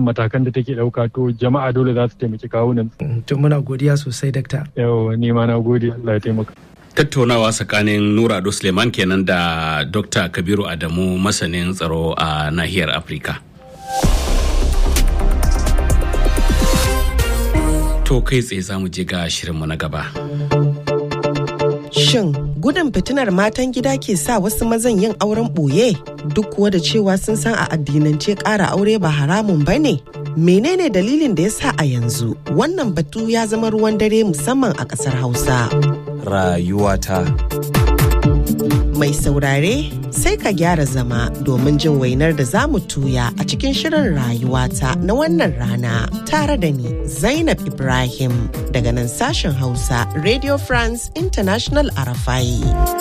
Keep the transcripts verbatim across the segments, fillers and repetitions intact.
matakan da take ɗauka to jama'a dole za su taimaki kawunan. To muna godiya sosai dakta. Yawa ni ma na gode, Allah ya taimaka. Tattaunawa tsakanin Nura Ado Suleiman kenan da Dokta Kabiru Adamu masanin tsaro a nahiyar Afirka. To kai tsaye za mu je ga shirinmu na gaba. Shin gudun fitinar matan gida ke sa wasu mazan yin auren ɓoye duk kuwa da cewa sun san a addinance ƙara aure ba haramun ba ne? Menene dalilin da ya sa a yanzu wannan batu ya zama ruwan dare musamman a ƙasar Hausa? Rayuwata. Mai saurare sai ka gyara zama domin jin wainar da za mu tuya a cikin shirin rayuwata na wannan rana tare da ni Zainab Ibrahim daga nan sashen Hausa Radio France International Arafai.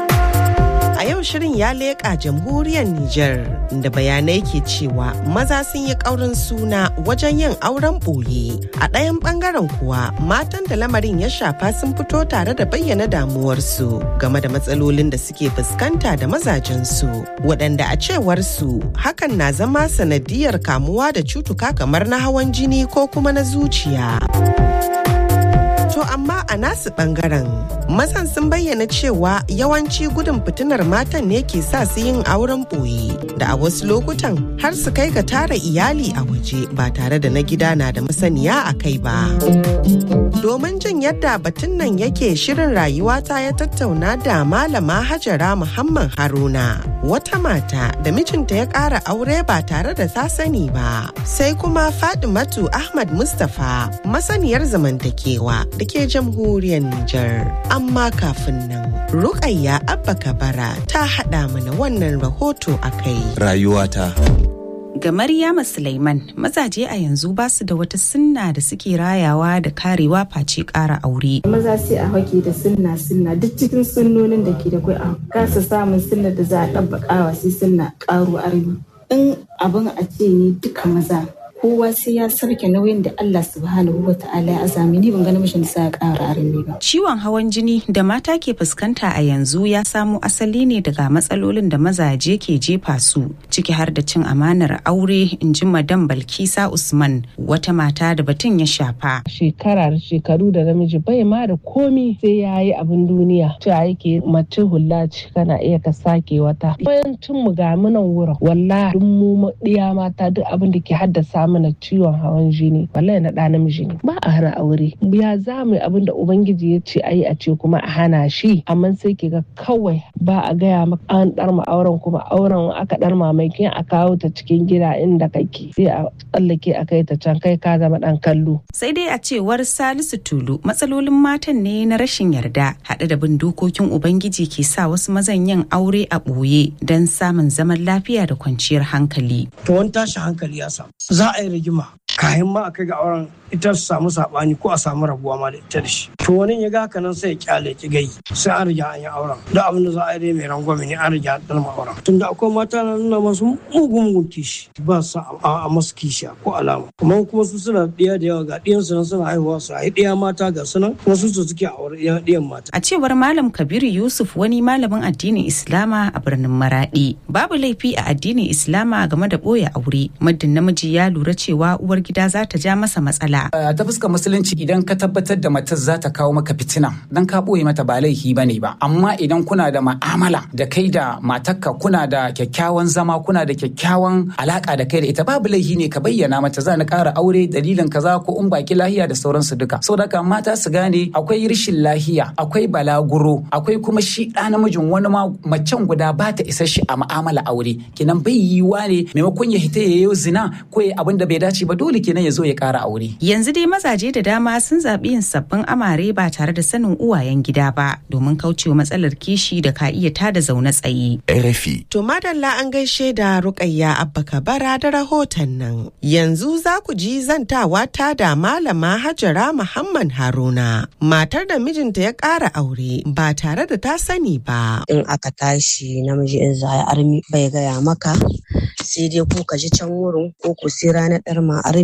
A yau shirin ya leƙa jamhuriyar Nijar da bayanai ke cewa maza sun yi ƙaurin suna wajen yin auren ɓoye. A ɗayan ɓangaren kuwa matan da lamarin ya shafa sun fito tare da bayyana damuwarsu game da matsalolin da suke fuskanta da mazajensu, waɗanda a cewar su hakan na zama sanadiyar kamuwa da cutuka kamar na hawan jini ko kuma na zuciya. To amma a nasu bangaren mazan sun bayyana cewa yawanci gudun fitinar matan ne ke sa su yin auren ɓoye da a wasu lokutan har su kai ga tara iyali a waje ba tare da na gida na da masaniya a kai ba. Domin jin yadda batun nan yake shirin rayuwata ya tattauna da Malama Hajara Muhammad Haruna, wata mata da mijinta ya ƙara aure ba tare da ta sani ba. Sai kuma Fadimatu Ahmad Mustapha, masaniyar zamantakewa da ke jamhuriyar Nijar. Amma kafin nan, Rukayya Abba Kabara ta haɗa mana wannan rahoto a kai. Rayuwata. Ga Maryama Sulaiman, mazaje a yanzu ba su da wata sunna da suke rayawa da karewa face ƙara aure. Maza sai a hake da sunna sunna duk cikin sunnonin da ke da kai a kasa samun sunna da za a ɗabbaƙawa sai sunna ƙaro armi. In abin a ce ne duka maza kowa sai ya sarke nauyin da Allah subhanahu wa ta'ala ya azami, ni ban ga namijin da ya ƙara armi ba. Ciwon hawan jini da mata ke fuskanta a yanzu ya samo asali ne daga matsalolin da mazaje ke jefa su, ciki har da cin amanar aure, in ji Madam Balkisa Usman, wata mata da batun ya shafa. Shekara da shekaru da namiji bai ma da komi sai ya yi abin duniya. Ta yake mace hula ce kana iya ka sake wata. Bayancin mu ga munan wurin wallahi duk mu ɗiya mata duk abin da ke haddasa mana ciwon hawan jini wallahi na ɗa namiji ne. Ba a hana aure. Ya za mu abin da Ubangiji ya ce ayi a ce kuma a hana shi, amma sai ke ga kawai ba a gaya maka an ɗarma auren, kuma auren aka ɗarma mai kin a kawo ta cikin gida inda kake sai a tsallake a kai ta can, kai ka zama ɗan kallo. Sai dai a cewar Salisu Tulu, matsalolin matan ne na rashin yarda haɗe da bin dokokin Ubangiji ke sa wasu mazan yin aure a ɓoye don samun zaman lafiya da kwanciyar hankali. To wani tashi hankali ya samu, za a yi rigima kayan ma a kai ga auren ita su samu saɓani ko a samu rabuwa ma da ita da shi. To wani ya ga haka nan sai ya kyale ki gai sai an riga an yi auren. Da abin da za a yi dai mai rangwame ne an riga an ma auren. Tunda akwai mata na nuna masu mugun mugun kishi ba su a masu kishi ko alama. Kuma kuma su suna ɗiya da yawa ga ɗiyansu nan suna haihuwa su haihi ɗiya mata ga sunan kuma su suke aure ɗiyan mata. A cewar Malam Kabiru Yusuf, wani malamin addinin Islama a birnin Maradi, babu laifi a addinin Islama game da ɓoye aure muddin namiji ya lura cewa uwar gida za ta ja masa matsala. Ta fuskar musulunci idan ka tabbatar da matar za ta kawo maka fitina dan ka ɓoye mata ba laifi bane ba, amma idan kuna da ma'amala da kai da matarka, kuna da kyakkyawan zama, kuna da kyakkyawan alaka da kai da ita, babu laifi ne ka bayyana mata za na ƙara aure dalilin kaza ko in baki lahiya da sauransu duka. Saboda haka mata su gane akwai rashin lahiya, akwai balaguro, akwai kuma shi ɗa namijin wani ma macen guda ba ta isa shi a ma'amala aure, kenan bai yiwa ne maimakon ya hita ya yi zina ko ya abin da bai dace ba, dole kenan ya zo ya ƙara aure. Yanzu dai mazaje da dama sun zaɓi yin sabbin amare ba tare da sanin uwayen gida ba domin kaucewa matsalar kishi da ka iya tada zaune tsaye. R F I. To madalla an gaishe da Rukayya Abba Kabara da rahoton nan. Yanzu za ku ji zantawa ta da Malama Hajara Muhammad Haruna, matar da mijinta ya ƙara aure ba tare da ta sani ba. In aka tashi namiji in za a armi bai gaya maka, sai dai ku ka ji can wurin ko ku sai ranar ɗar ma armi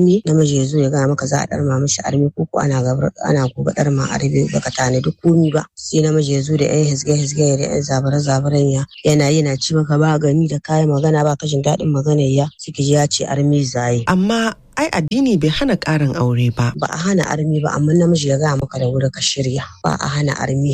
armi namiji ya zo ya gaya maka za a ɗarma mishi armi ko ko ana gabar ana gobe ɗarma armi baka tanadi komi ba sai namiji ya zo da yan hisge hisge da yan zabare zabaren ya yana yana ci maka ba gani da kayan magana ba kashin daɗin magana ya suke ji ya ce armi zaye. Amma ai addini bai hana ƙarin aure ba. Ba a hana armi ba amma namiji ya gaya maka da wuri ka shirya. Ba a hana armi.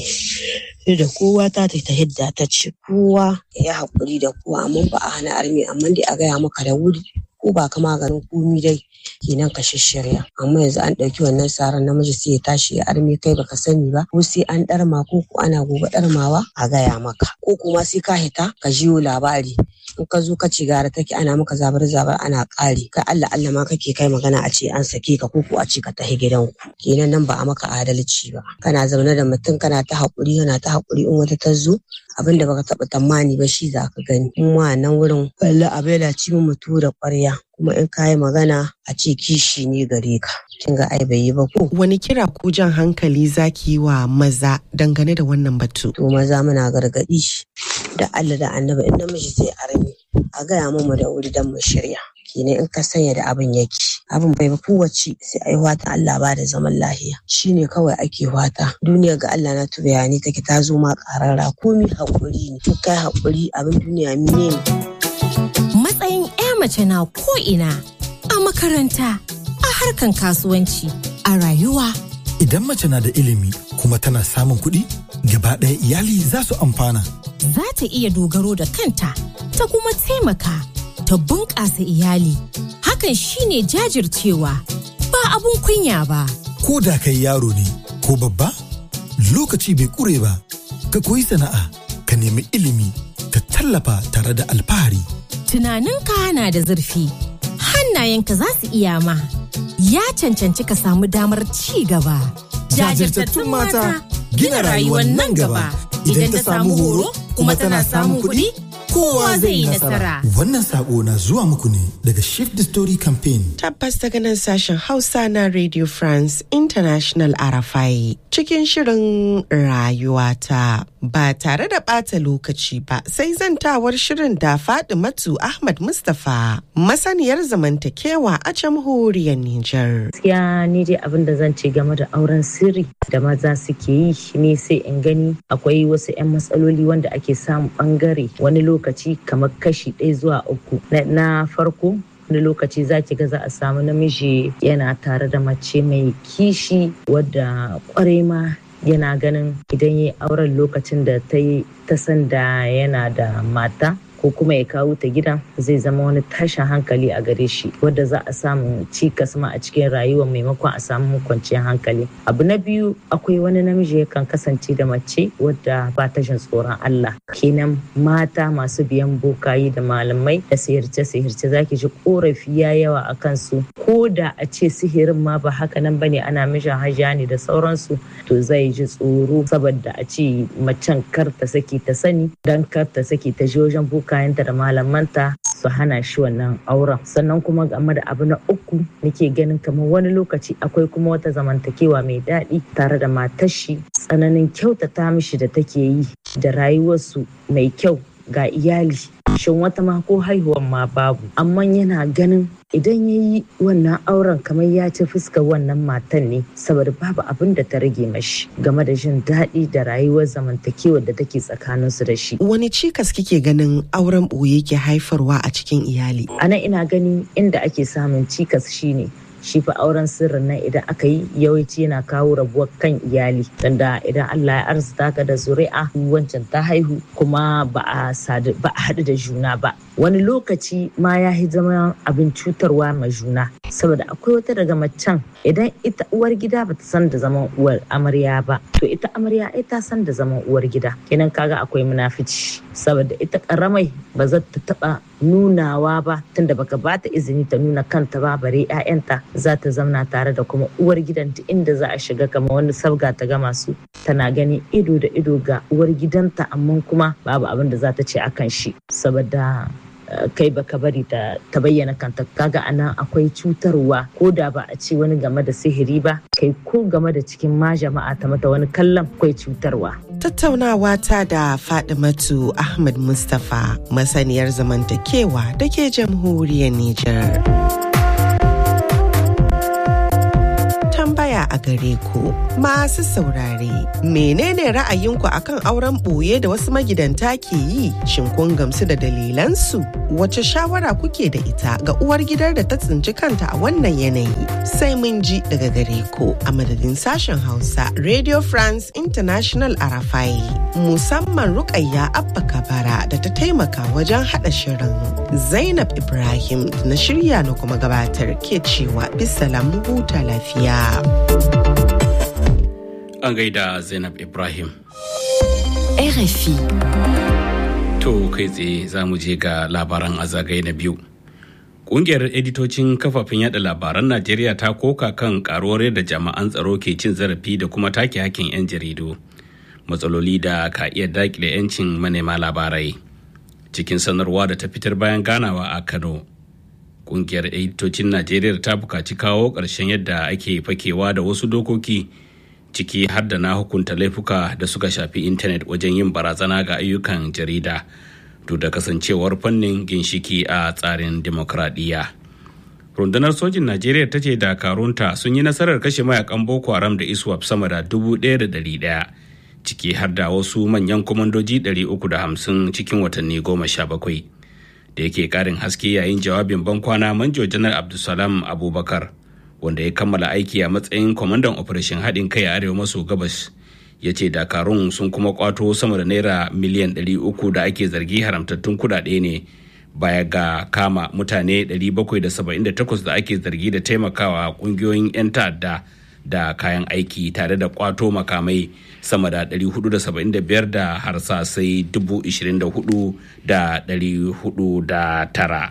Da kowa ta ta hidda ta ce kowa ya haƙuri da kowa amma ba a hana armi amma dai a gaya maka da wuri ko ba ka maganin komi dai kenan ka shirya. Amma yanzu an ɗauki wannan saran namiji sai ya tashi ya armi kai baka sani ba ko sai an ɗarma ko ko ana gobe ɗarmawa a gaya maka ko kuma sai ka hita ka jiyo labari. In ka zo ka ce gara take ana maka zabar zabar ana ƙari ka Allah Allah ma kake kai magana a ce an sake ka ko ko a ce ka tahi gidanku kenan nan ba a maka adalci ba kana zaune da mutum kana ta haƙuri yana ta haƙuri in wata ta zo abinda baka taɓa tamani ba shi za ka gani kuma nan wurin wallahi abai da ci mu mutu da ƙwarya kuma in ka yi magana a ce kishi ne gare ka kin ga ai bai yi ba ko. Wani kira ko jan hankali zaki yi wa maza dangane da wannan batu? To maza muna gargaɗi da Allah da Annabi in namiji sai armi a gaya mu da wuri dan mu shirya kenan in ka sanya da abin yake abin bai ba kowace sai ai wata Allah ba da zaman lahiya shine kawai ake wata duniya ga Allah na tu bayani take ta zo ma karara komai hakuri ne kai hakuri abin duniya mine ne. Matsayin ƴa mace na ko ina a makaranta a harkan kasuwanci a rayuwa. Idan mace na da ilimi kuma tana samun kuɗi gaba ɗaya iyali za su amfana. Za ta iya dogaro da kanta ta kuma taimaka ta bunƙasa iyali. Hakan shine jajircewa ba abun kunya ba. Ko da kai yaro ne ko babba lokaci bai ƙure ba ka koyi sana'a ka nemi ilimi ka tallafa tare da alfahari. Tunaninka na da zurfi hannayenka za su iya ma ya cancanci ka samu damar ci gaba. Jajirtattun mata gina rayuwar nan gaba idan ta samu horo kuma tana samun kuɗi kowa zai yi nasara. Wannan sako na zuwa muku ne daga Shift the Story Campaign. Tabbas daga nan sashen Hausa na Radio France International R F I cikin shirin rayuwata. Ba tare da ɓata lokaci ba sai zantawar shirin da Fadimatu Ahmad Mustapha masaniyar zamantakewa a jamhuriyar Nijar. Gaskiya ni dai abin da zan ce game da auren sirri da maza suke yi ne sai in gani akwai wasu 'yan matsaloli wanda ake samu bangare wani lokaci kamar kashi ɗaya zuwa uku. Na farko wani lokaci za ki ga za a samu namiji yana tare da mace mai kishi wadda kwarai ma yana ganin idan ya auren lokacin da ta yi ta san da yana da mata ko kuma ya kawo ta gidan zai zama wani tashin hankali a gare shi wadda za a samu cikas ma a cikin rayuwa maimakon a samu kwanciyar hankali. Abu na biyu akwai wani namiji yakan kasance da mace wadda ba ta jin tsoron Allah kenan mata masu biyan bokayi da malamai da sihirce sihirce zaki ji korafi ya yawa a kansu ko da a ce sihirin ma ba haka nan bane ana mishin hajiya ne da sauransu to zai ji tsoro saboda a ce macen kar ta saki ta sani dan kar ta saki ta je wajen kayanta da malamanta su hana shi wannan auren. Sannan kuma game da abu na uku nake ganin kamar wani lokaci akwai kuma wata zamantakewa mai daɗi tare da matar shi tsananin kyautata mishi da take yi da rayuwarsu mai kyau ga iyali. Shin wata ma ko haihuwan ma babu amma yana ganin idan ya yi wannan auren kamar ya ci fuskar wannan matan ne saboda babu abin da ta rage mashi game da jin daɗi da rayuwar zamantakewar da take tsakaninsu da shi. Wani cikas kike ganin auren ɓoye ke haifarwa a cikin iyali? A nan ina gani inda ake samun cikas shine shi fa auren sirrin nan idan aka yi yawanci yana kawo rabuwar kan iyali tunda idan Allah ya arzuta ka da zuri'a wancan ta haihu kuma ba a haɗu da juna ba wani lokaci ma ya yi zama abin cutarwa ma juna saboda akwai wata daga macen idan ita uwar gida bata san da zaman uwar amarya ba to ita amarya ai ta san da zaman uwar gida kenan kaga akwai munafici saboda ita karamai ba za ta taba nunawa ba tunda baka bata izini ta nuna kanta ba bare 'ya'yanta za ta zamna tare da kuma uwar gidan ta inda za a shiga kamar wani sabga ta gama su tana gani ido da ido ga uwar gidanta amma kuma babu abin da za ta ce akan shi saboda kai baka bari ta ta bayyana kanta kaga anan akwai cutarwa ko da ba a ce wani game da sihiri ba kai ko game da cikin ma jama'a ta mata wani kallon akwai cutarwa. Tattaunawa ta da Fadimatu Ahmad Mustapha masaniyar zamantakewa da ke jamhuriyar Nijar. gare ku. Masu saurare, menene ra'ayinku akan auren ɓoye da wasu magidanta ke yi? Shin kun gamsu da dalilansu? Wace shawara kuke da ita ga uwar gidar da ta tsinci kanta a wannan yanayi? Sai mun ji daga gare ku a madadin sashen Hausa Radio France International Arafai. Musamman Rukayya Abba Kabara da ta taimaka wajen haɗa shirin. Zainab Ibrahim na shirya na kuma gabatar ke cewa bisalam huta lafiya. An gaida Zainab Ibrahim. R F I. To kai tsaye za mu je ga labaran a zagaye na biyu. Ƙungiyar editocin kafafen yada labaran Najeriya ta koka kan karuwar yadda jami'an tsaro ke cin zarafi da kuma take hakkin 'yan jaridu. Matsaloli da ka iya dakile 'yancin manema labarai. Cikin sanarwa da ta fitar bayan ganawa a Kano, ƙungiyar editocin Najeriya ta buƙaci kawo ƙarshen yadda ake fakewa da wasu dokoki ciki har da na hukunta laifuka da suka shafi intanet wajen yin barazana ga ayyukan jarida duk da kasancewar fannin ginshiki a tsarin demokradiyya. Rundunar sojin Najeriya ta ce dakarunta sun yi nasarar kashe mayakan Boko Haram da ISWAP sama da dubu ɗaya da ɗari ɗaya, ciki har da wasu manyan kwamandoji ɗari uku da hamsin cikin watanni goma sha bakwai. Da yake ƙarin haske yayin jawabin bankwana, Manjo Janar Abdulsalam Abubakar, wanda ya kammala aiki a matsayin kwamandan operation haɗin kai a arewa maso gabas, ya ce dakarun sun kuma kwato sama da naira miliyan ɗari uku da ake zargi haramtattun kuɗaɗe ne, baya ga kama mutane ɗari bakwai da saba'in da takwas da ake zargi da taimakawa ƙungiyoyin 'yan ta'adda da kayan aiki, tare da kwato makamai sama da ɗari hudu da saba'in da biyar da harsasai dubu ishirin da hudu da ɗari hudu da tara.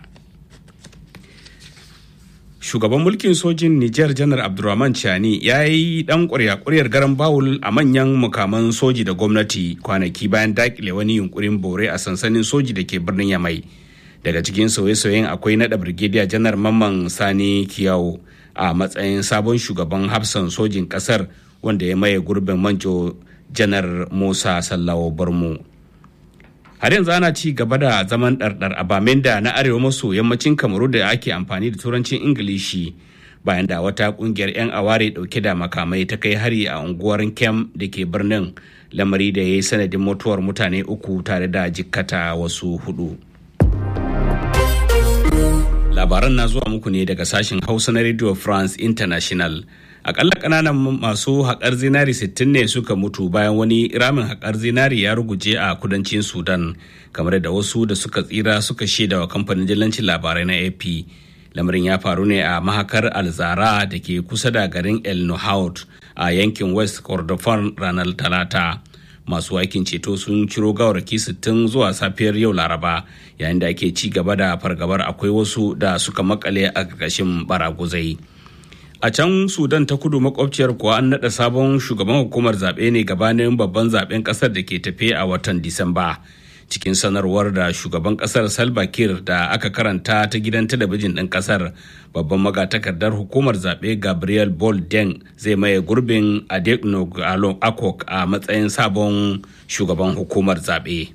Shugaban mulkin sojin Nijar Janar Abdurrahman Chani ya yi dan ƙwarya-ƙwaryar garan bawul a manyan mukaman soji da gwamnati kwanaki bayan dakile wani yunkurin bore a sansanin soji da ke birnin Yamai. Daga cikin sauye-sauyen akwai naɗa Brigadier Janar Mamman Sani Kiyawo a matsayin sabon shugaban hafsan sojin ƙasar, wanda ya maye gurbin Manjo Janar Musa Sallawo Barmu. Har yanzu ana ci gaba da zaman ɗarɗar a Bamenda na arewa maso yammacin Kamaru da ake amfani da turancin Ingilishi, bayan da wata ƙungiyar 'yan aware ɗauke da makamai ta kai hari a unguwar Kem da ke birnin, lamari da ya yi sanadin mutuwar mutane uku tare da jikkata wasu hudu. Labaran na zuwa muku ne daga sashen Hausa na Radio France International. Akalla kananan masu haƙar zinari sittin ne suka mutu bayan wani ramin haƙar zinari ya ruguje a kudancin Sudan, kamar da wasu da suka tsira suka shaida wa kamfanin dillancin labarai na A P. Lamarin ya faru ne a mahakar Alzara da ke kusa da garin El Nuhaut a yankin West Kordofan ranar Talata. Masu aikin ceto sun ciro gawarki sittin zuwa safiyar yau Laraba, yayin da ake ci gaba da fargabar akwai wasu da suka makale a ƙarƙashin baraguzai. A can Sudan ta kudu makwabciyar kuwa an naɗa sabon shugaban hukumar zaɓe ne gabanin babban zaɓen ƙasar da ke tafe a watan Disamba. Cikin sanarwar da shugaban ƙasar Salva Kiir da aka karanta ta gidan talabijin ɗin ƙasar, babban magatakardar hukumar zaɓe Gabriel Bolden zai maye gurbin Adekno Akok a matsayin sabon shugaban hukumar zaɓe.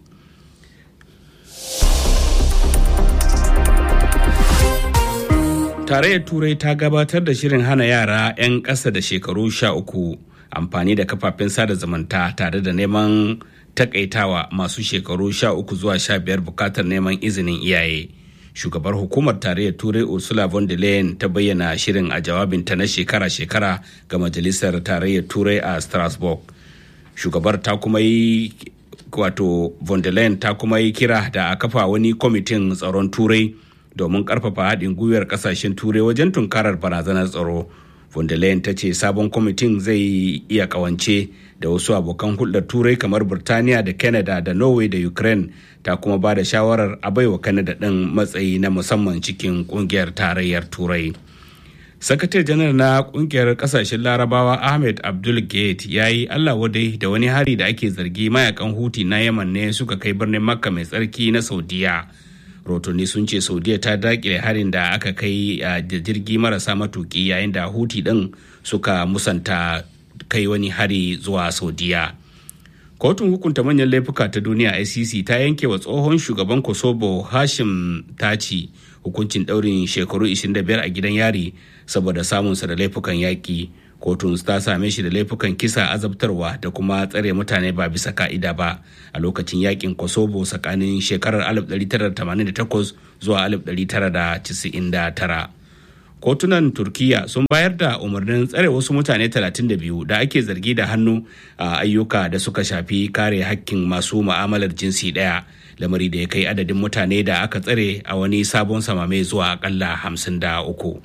Tarayyar Turai ta gabatar da shirin hana yara 'yan ƙasa da shekaru sha uku amfani da kafafen sada zumunta, tare da neman takaitawa masu shekaru sha uku zuwa sha biyar bukatar neman izinin iyaye. Shugabar hukumar Tarayyar Turai Ursula von der Leyen ta bayyana shirin a jawabinta na shekara-shekara ga Majalisar Tarayyar Turai a Strasbourg. Shugabar ta kuma yi wato von der Leyen ta kuma yi kira da a kafa wani kwamitin tsaron Turai domin karfafa haɗin gwiwar ƙasashen Turai wajen tunkarar barazanar tsaro. Von der Leyen ta ce sabon kwamitin zai iya ƙawance da wasu abokan hulɗar Turai kamar Burtaniya da Canada da Norway da Ukraine. Ta kuma ba da shawarar a baiwa Canada ɗin matsayi na musamman cikin ƙungiyar tarayyar Turai. Sakatare janar na ƙungiyar ƙasashen Larabawa Ahmed Abdul Gate ya yi Allah wadai da wani hari da ake zargi mayakan Houthi na Yaman ne suka kai birnin Makka mai tsarki na Saudiya. Rotoni sun ce Saudiya ta dakile harin da aka kai a jirgi marasa matuki, yayin da Houthi din suka musanta kai wani hari zuwa Saudiya. Kotun hukunta manyan laifuka ta duniya I C C ta yanke wa tsohon shugaban Kosovo Hashim Taci hukuncin daurin shekaru ishirin da biyar a gidan yari saboda samunsa da laifukan yaƙi, kotun ta same shi da laifukan kisa, azabtarwa da kuma tsare mutane ba bisa ka'ida ba a lokacin yakin Kosovo tsakanin shekarar alif ɗari tara da tamanin da takwas zuwa alif ɗari tara da casa'in da tara. Kotunan Turkiya sun bayar da umarnin tsare wasu mutane talatin da biyu da ake zargi da hannu a ayyuka da suka shafi kare hakkin masu mu'amalar jinsi ɗaya, lamari da ya kai adadin mutane da aka tsare a wani sabon samame zuwa akalla hamsin da uku.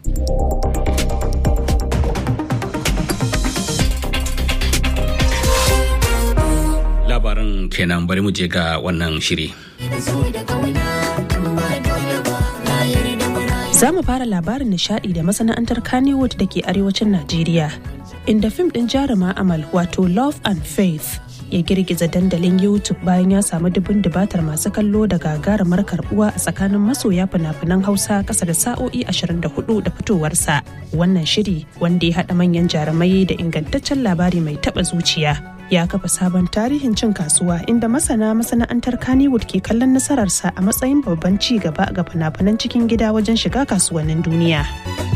Labaran kenan, bari mu je ga wannan shiri. Za mu fara labarin nishadi da masana'antar Kannywood da ke arewacin Najeriya, inda fim ɗin jaruma Amal wato Love and Faith ya girgiza dandalin YouTube bayan ya samu dubun dubatar masu kallo da gagarumar karbuwa a tsakanin masoya fina-finan Hausa kasa da sa'o'i ashirin da hudu da fitowarsa. Wannan shiri, wanda ya haɗa manyan jarumai da ingantaccen labari mai taɓa zuciya, ya kafa sabon tarihin cin kasuwa, inda masana masana'antar Kannywood ke kallon nasararsa a matsayin babban ci gaba ga fina-finan cikin gida wajen shiga kasuwannin duniya.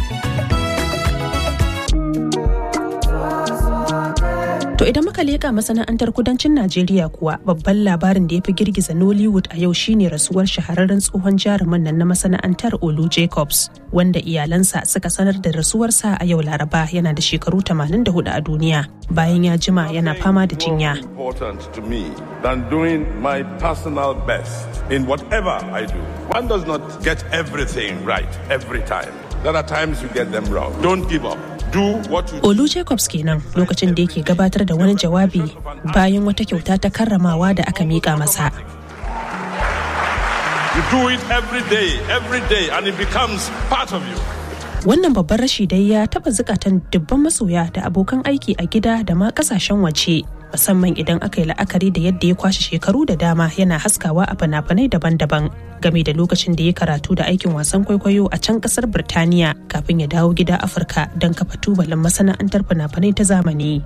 To idan muka leƙa masana'antar kudancin Najeriya kuwa, babban labarin da ya fi girgiza Nollywood a yau shine rasuwar shahararren tsohon jaruman nan na masana'antar Olu Jacobs, wanda iyalansa suka sanar da rasuwarsa a yau Laraba, yana da shekaru tamanin da hudu a duniya bayan ya jima yana fama da jinya. Important to me than doing my personal best in whatever I do. One does not get everything right every time. There are times you get them wrong. Don't give up. Olu Jacobs kenan lokacin da yake gabatar da wani jawabi bayan wata kyauta ta karramawa da aka mika masa. You do it every day, every day, and it becomes part of you. Wannan babban rashi dai ya taba zukatan dubban masoya da abokan aiki a gida da ma kasashen waje, musamman idan aka yi la'akari da yadda ya kwashe shekaru da dama yana haskawa a fina-finai daban-daban, game da lokacin da ya karatu da aikin wasan kwaikwayo a can kasar Birtaniya kafin ya dawo gida Afirka don kafa tubalin masana'antar fina-finai ta zamani.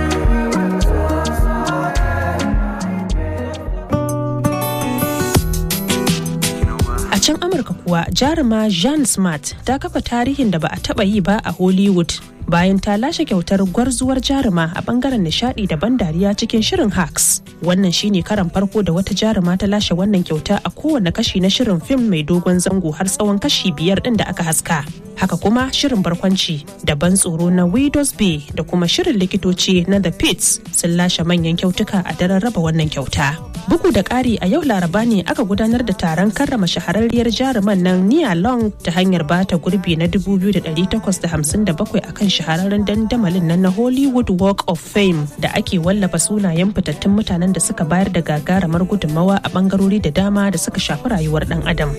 A can Amurka kuwa, jaruma Jean Smart ta kafa tarihin da ba a taba yi ba a Hollywood bayan ta lashe kyautar gwarzuwar jaruma a bangaren nishadi da ban dariya cikin shirin Hacks. Wannan shine karan farko da wata jaruma ta lashe wannan kyauta a kowane kashi na shirin fim mai dogon zango har tsawon kashi biyar din da aka haska. Haka kuma shirin barkwanci da ban tsoro na Widow's Bay da kuma shirin likitoci na The Pits sun lashe manyan kyautuka a daren raba wannan kyauta. Bugu da ƙari, a yau Laraba ne aka gudanar da taron karrama shahararriyar jaruman nan Nia Long ta hanyar bata gurbi na dubu biyu da ɗari takwas da hamsin da bakwai akan shahararren dandamalin nan na Hollywood Walk of Fame da ake wallafa sunayen fitattun mutanen da suka bayar da gagarumar gudunmawa a bangarori da dama da suka shafi rayuwar dan adam.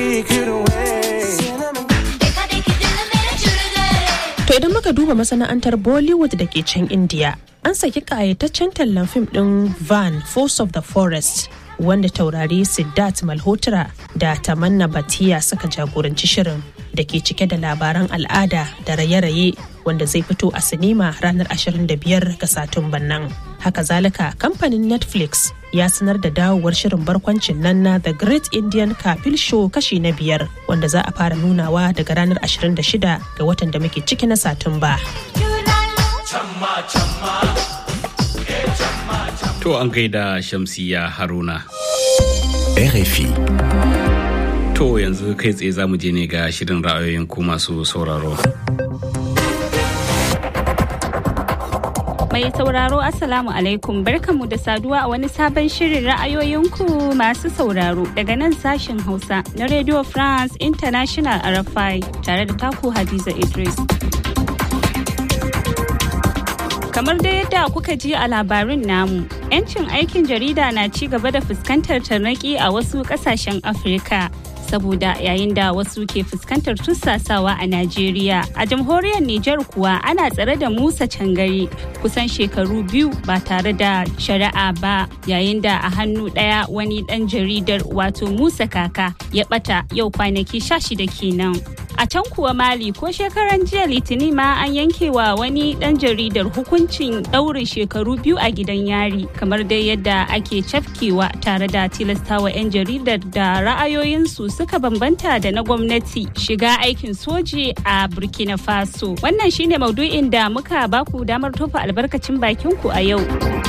To idan muka duba masana'antar Bollywood da ke can India, an saki kayataccen tallan fim ɗin Van Force of the Forest, wanda taurari Siddharth Malhotra da Tamanna Bhatia suka jagoranci shirin, da ke cike da labaran al'ada da raye-raye, wanda zai fito a sinima ranar ashirin da biyar ga Satumban nan. Haka zalika, kamfanin Netflix ya sanar da dawowar shirin barkwancin nan na The Great Indian Kapil Show kashi na biyar, wanda za a fara nunawa daga ranar ashirin da shida ga watan da muke ciki na Satumba. To an gaida Shamsiya Haruna. R F I. To yanzu kai tsaye za mu je ne ga shirin ra'ayoyin ku masu sauraro. Mai sauraro Assalamu alaikum, barkanmu da saduwa a wani sabon shirin ra'ayoyinku masu sauraro daga nan sashen Hausa na Radio France International R F I tare da taku Hadiza Idris. Kamar da yadda kuka ji a labarin namu, 'yancin aikin jarida na ci gaba da fuskantar tarnaƙi a wasu ƙasashen Afirka. Saboda yayin da wasu ke fuskantar tussasawa a Najeriya, a jamhuriyar Nijar kuwa ana tsare da Musa Cangari kusan shekaru biyu ba tare da shari'a ba, yayin da a hannu ɗaya wani ɗan jaridar wato Musa Kaka ya ɓata yau kwanaki sha shida kenan. A can kuwa Mali ko shekaran jiya Litinin ma an yanke wa wani dan jaridar hukuncin ɗaurin shekaru biyu a gidan yari kamar dai yadda ake cafkewa tare da tilastawa 'yan jaridar da ra'ayoyinsu suka bambanta da na gwamnati shiga aikin soji a Burkina Faso. Wannan shine maudu'in da muka baku damar tofa albarkacin bakinku a yau.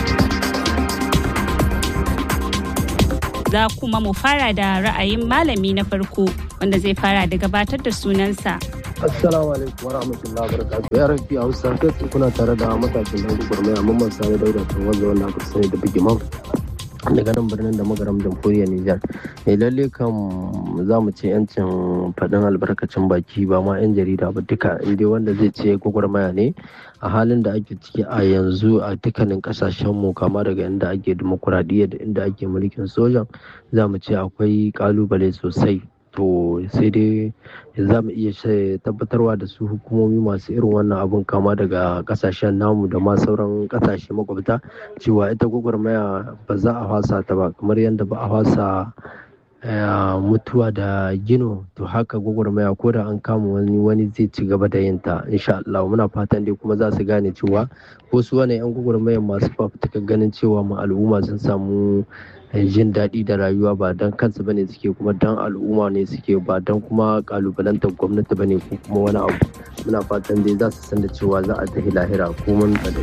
Za kuma mu fara da ra'ayin malami na farko wanda zai fara da gabatar da sunansa. Assalamu alaikum wa rahmatullahi wa barakatuh. Ya rafi Hausa kai kuna tare da matakin dan gurmai amma man sani dauda tun wanda wannan aka sani da bigimam daga nan birnin da magaram jamhuriyar Nijar. Eh lalle kan za mu ce yancin faɗin albarkacin baki ba ma 'yan jarida ba duka inda wanda zai ce gwagwarmaya ne a halin da ake ciki a yanzu a dukkanin kasashen mu kama daga inda ake dimokuraɗiyya da inda ake mulkin sojan za mu ce akwai kalubale sosai. To sai dai za mu iya tabbatarwa da su hukumomi masu irin wannan abun kama daga kasashen namu da ma sauran kasashe makwabta cewa ita gwagwarmaya ba za a fasa ta ba kamar yadda ba a fasa mutuwa da gino to haka gwagwarmaya ko da an kama wani wani zai ci gaba da yin ta insha Allah. Muna fatan dai kuma za su gane cewa ko su wani yan gwagwarmaya masu fafutuka ganin cewa mu al'umma sun samu jin daɗi da rayuwa ba don kansu bane suke kuma don al'umma ne suke ba don kuma kalubalantar gwamnati bane ko kuma wani abu. Muna fatan dai za su san da cewa za a tafi lahira ko mun da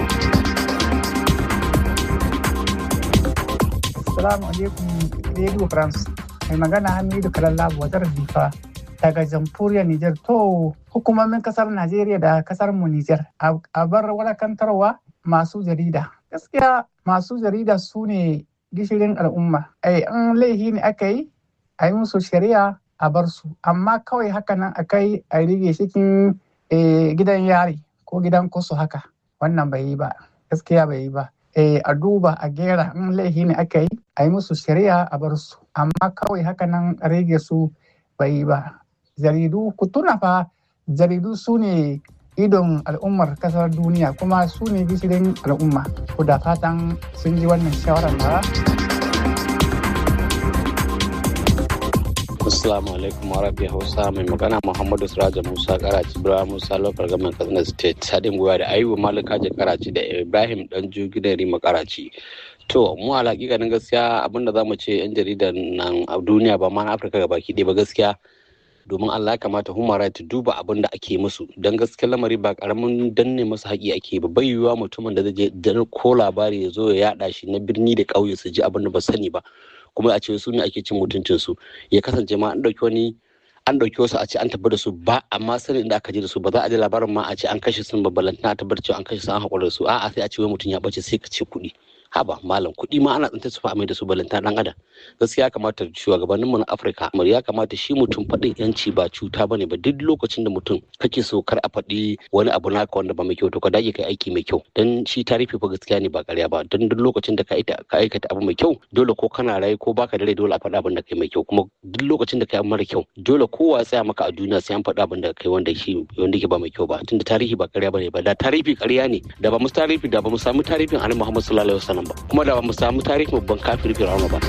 Assalamu alaikum Radio France. Mai magana Hamidu Kalallabu Wadar Difa daga jamhuriyar Nijar. To hukumomin kasar Najeriya da kasar mu Nijar a bar walakantarwa masu jarida. Gaskiya masu jarida su ne gishirin al'umma. Ai an laihi ne aka yi a yi musu shari'a a bar su amma kawai haka nan a kai a rige cikin gidan yari ko gidan kusu haka wannan bai yi ba gaskiya bai yi ba. A duba a gera in laihi ne aka yi a yi musu shari'a a bar su amma kawai haka nan a rage su bai yi ba. Jaridu ku tuna fa jaridu su ne idon al'ummar kasar duniya kuma su ne gishirin al'umma. Ku da fatan sun ji wannan shawarar nawa. Assalamu alaikum Arabi Hausa mai magana Muhammadu Siraja Musa Karaci Ibrahim Musa Lokar Gaman Katsina State Sadin Gwiwa da Ayuba Malika Kaje Karaci da Ibrahim Danju Gidan Rima Karaci. To mu a hakikanin gaskiya abinda zamu ce yan jaridan nan a duniya ba ma na Afirka gabaki ɗaya ba gaskiya domin Allah ya kamata human right duba abin da ake musu don gaskiya lamari ba karamin danne masu haƙi ake ba bai yiwuwa mutumin da zai je dan ko labari ya zo ya yada shi na birni da ƙauye su ji abin da ba sani ba kuma a ce su ne ake cin mutuncin su ya kasance ma an dauki wani an dauki wasu a ce an tabbar da su ba amma sanin da aka je da su ba za a ji labarin ma a ce an kashe sun babbalanta a tabbar cewa an kashe sun an haƙura da su a'a sai a ce wai mutum ya bace sai ka ce kuɗi haba malam kuɗi ma ana tsinta su fa mai da su balanta dan adam gaskiya ya kamata shugabanninmu na Afirka ya kamata shi mutum faɗin yanci ba cuta bane ba duk lokacin da mutum kake so kar a faɗi wani abu naka wanda ba mai kyau to ka dage kai aiki mai kyau dan shi tarihi fa gaskiya ne ba ƙarya ba dan duk lokacin da ka aikata abu mai kyau dole ko kana raye ko baka da rai dole a faɗa abin da kai mai kyau kuma duk lokacin da kai abu mara kyau dole kowa ya tsaya maka a duniya sai an faɗa abin da kai wanda shi wanda ke ba mai kyau ba tunda tarihi ba ƙarya bane ba da tarihi ƙarya ne da ba mu tarihi da ba mu samu tarihin Annabi Muhammad sallallahu alaihi wasallam ba kuma da ba mu samu tarihin babban kafir Fir'auna ba.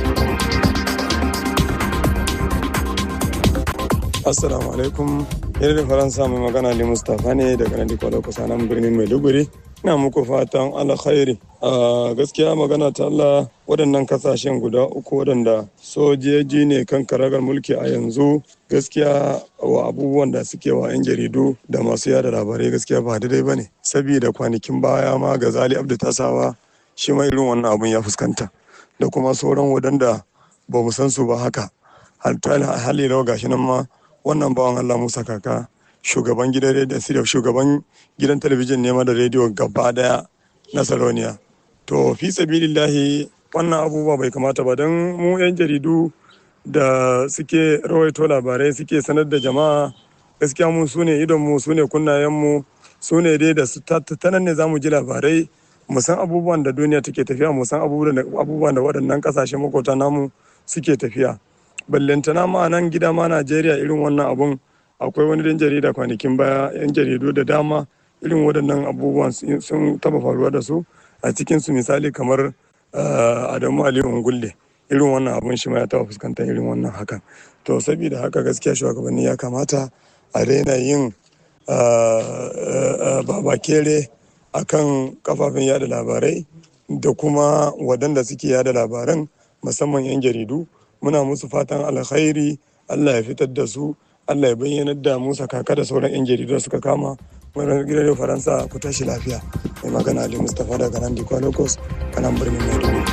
Assalamu alaikum. Yadda da Faransa mai magana Ali Mustapha ne daga nan Dikola kusa nan birnin Maiduguri. Ina muku fatan alkhairi. A gaskiya magana ta Allah waɗannan kasashen guda uku waɗanda sojoji ne kan karagar mulki a yanzu gaskiya wa abubuwan da suke wa 'yan jaridu da masu yada labarai gaskiya ba daidai ba ne. Sabida kwanakin baya ma Gazali Abdu Tasawa shi ma irin wannan abun ya fuskanta da kuma sauran waɗanda ba mu san su ba haka hali rawa gashi nan ma wannan bawan Allah Musa Kaka shugaban gidan rediyo shugaban gidan talabijin ne ma da rediyo gaba daya na Saloniya to fi sabilillahi wannan abubuwa bai kamata ba don mu yan jaridu da suke rawaito labarai suke sanar da jama'a gaskiya mu sune idon mu sune kunnayen mu sune dai da ta nan ne zamu ji labarai mu san abubuwan da duniya take tafiya mu san abubuwan da waɗannan ƙasashe makota namu suke tafiya ballantana ma nan gida ma Najeriya irin wannan abun akwai wani dan jarida kwanakin baya yan jaridu da dama irin waɗannan abubuwan sun taba faruwa da su a cikin su misali kamar Adamu Ali Ungulle irin wannan abun shi ma ya taba fuskantar irin wannan hakan to saboda haka gaskiya shugabanni ya kamata a daina yin babakere a kan kafafen yada labarai da kuma waɗanda suke yada labaran musamman 'yan jaridu. Muna musu fatan alkhairi, Allah ya fitar da su, Allah ya bayyanar da musa kaka da sauran 'yan jaridu da suka kama. Wani gidan Faransa ku tashi lafiya. Mai magana Ali Mustapha daga nan Dikwa Lagos, kanan birnin Maiduguri.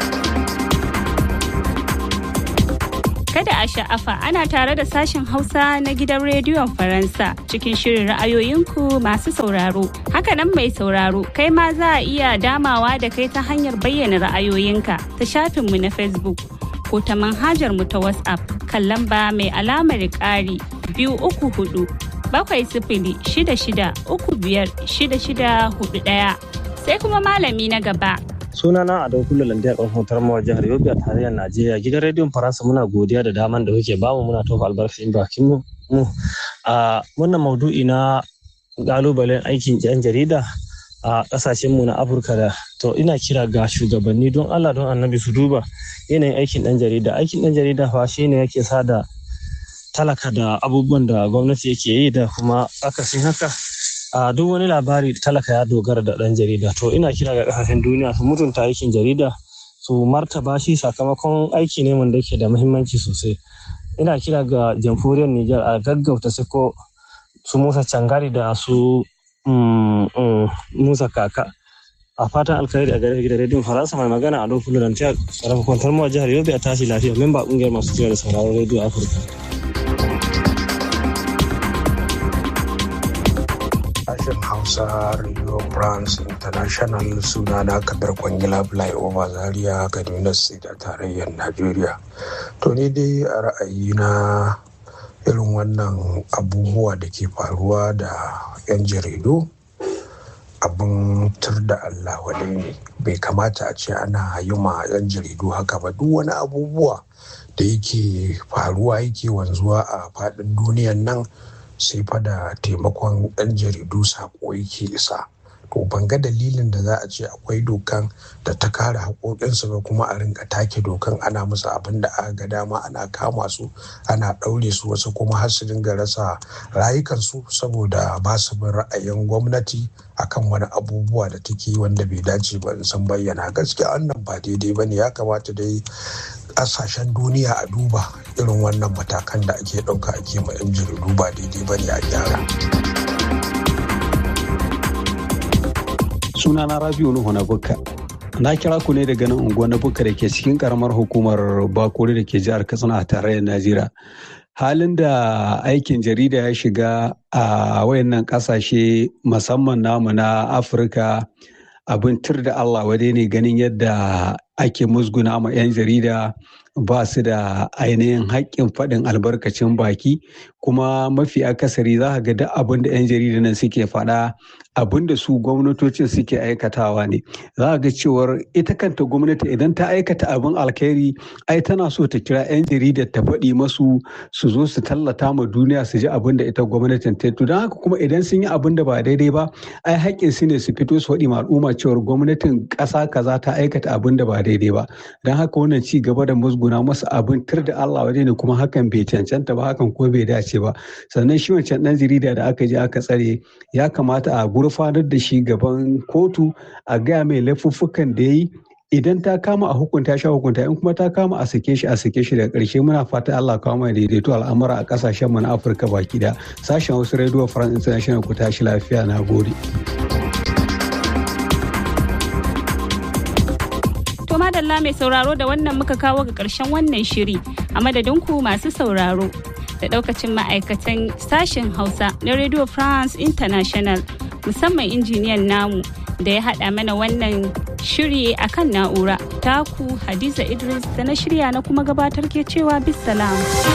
Kada a sha'afa, ana tare da sashen Hausa na gidan rediyon Faransa cikin shirin ra'ayoyinku masu sauraro. Hakanan mai sauraro, kai ma za a iya damawa da kai ta hanyar bayyana ra'ayoyinka ta shafinmu na Facebook ko ta manhajar mu ta WhatsApp kan lamba mai alamar ƙari biyu uku hudu bakwai sifili shida shida uku biyar shida shida hudu ɗaya. Sai kuma malami na gaba. Sunana Ado Kullu Landiya ƙarfin tarmawa jihar Yobe a tarayyar Najeriya. Gidan rediyon Faransa muna godiya da daman da kuke bamu, muna tofa albarkacin bakin mu a wannan maudu'i na ƙalubalen aikin yan jarida a ƙasashen mu na Afirka. Da to ina kira ga shugabanni don Allah don Annabi su duba yanayin aikin ɗan jarida. Aikin ɗan jarida fa shine yake sada talaka da abubuwan da gwamnati yake yi da kuma akasin haka. A duk wani labari talaka ya dogara da ɗan jarida. To ina kira ga ƙasashen duniya su mutunta aikin jarida, su martaba shi sakamakon aiki ne wanda yake da muhimmanci sosai. Ina kira ga jamhuriyar Nijar a gaggauta sako su Musa Cangari da su um, um, Musa Kaka. A fatan alkhairi a gare gidan rediyon Faransa, mai magana a lokacin da ta ƙarfafa kwantar mawa jihar Yobe a tashi lafiya, memba ƙungiyar masu kira da sauraron rediyo Afirka. Sashen Hausa Radio France International, sunana Kabir Kwangila Flyover Zaria, Kaduna State a tarayyar Najeriya. To ni dai a ra'ayina irin wannan abubuwa da ke faruwa da 'yan jaridu abin tur da Allah wadai ne. Bai kamata a ce ana yi ma 'yan jaridu haka ba. Duk wani abubuwa da yake faruwa yake wanzuwa a faɗin duniyan nan sai fa da taimakon ɗan jaridu saƙo yake isa. To ban ga dalilin da za a ce akwai dokan da ta kare haƙoƙinsu ba kuma a rinka take dokan ana musu abin da aka ga dama, ana kama su, ana ɗaure su, wasu kuma har su dinga rasa rayukansu saboda ba su bin ra'ayin gwamnati akan wani abubuwa da take wanda bai dace ba in sun bayyana. Gaskiya wannan ba daidai ba ne. Ya kamata dai ƙasashen duniya a duba irin wannan matakan da ake ɗauka ake ma 'yan jaridu ba daidai ba ne, a gyara. Sunana Rabiu Nuhu na Bukka. Na kira ku ne daga nan unguwar na Bukka da ke cikin karamar hukumar Bakori da ke jihar Katsina a tarayyar Najeriya. Halin da aikin jarida ya shiga a wayannan kasashe musamman namu na Afirka abin tur da Allah wadai ne, ganin yadda ake musguna ma 'yan jarida, ba su da ainihin haƙƙin faɗin albarkacin baki, kuma mafi akasari za ka ga duk abin da 'yan jarida nan suke faɗa abin da su gwamnatocin suke aikatawa ne. Za ka ga cewar ita kanta gwamnati idan ta aikata abin alkhairi ai tana so ta kira 'yan jarida ta faɗi masu su zo su tallata ma duniya su ji abin da ita gwamnatin ta. To don haka kuma idan sun yi abin da ba daidai ba ai haƙƙin su ne su fito su faɗi ma al'umma cewar gwamnatin ƙasa kaza ta aikata abin da ba daidai ba. Don haka wannan ci gaba da musguna masa abin tur da Allah waje ne, kuma hakan bai cancanta ba, hakan ko bai dace ba. Sannan shi wancan ɗan jarida da aka je aka tsare ya kamata a gurfanar da shi gaban kotu a gaya mai laifuffukan da ya yi. Idan ta kama a hukunta sha hukunta, in kuma ta kama a sake shi a sake shi. Daga ƙarshe muna fata Allah kawo mai daidaito al'amura a ƙasashen mu na Afirka baki da. Sashen Hausa Radio France International, ku tashi lafiya, na gode. Madalla mai sauraro, da wannan muka kawo ga ƙarshen wannan shiri. A madadin ku masu sauraro da ɗaukacin ma'aikatan sashen Hausa na Radio France International, musamman injiniyan namu da ya haɗa mana wannan shiri akan na'ura. Taku Hadiza Idris da na shirya na kuma gabatar ke cewa bisalam.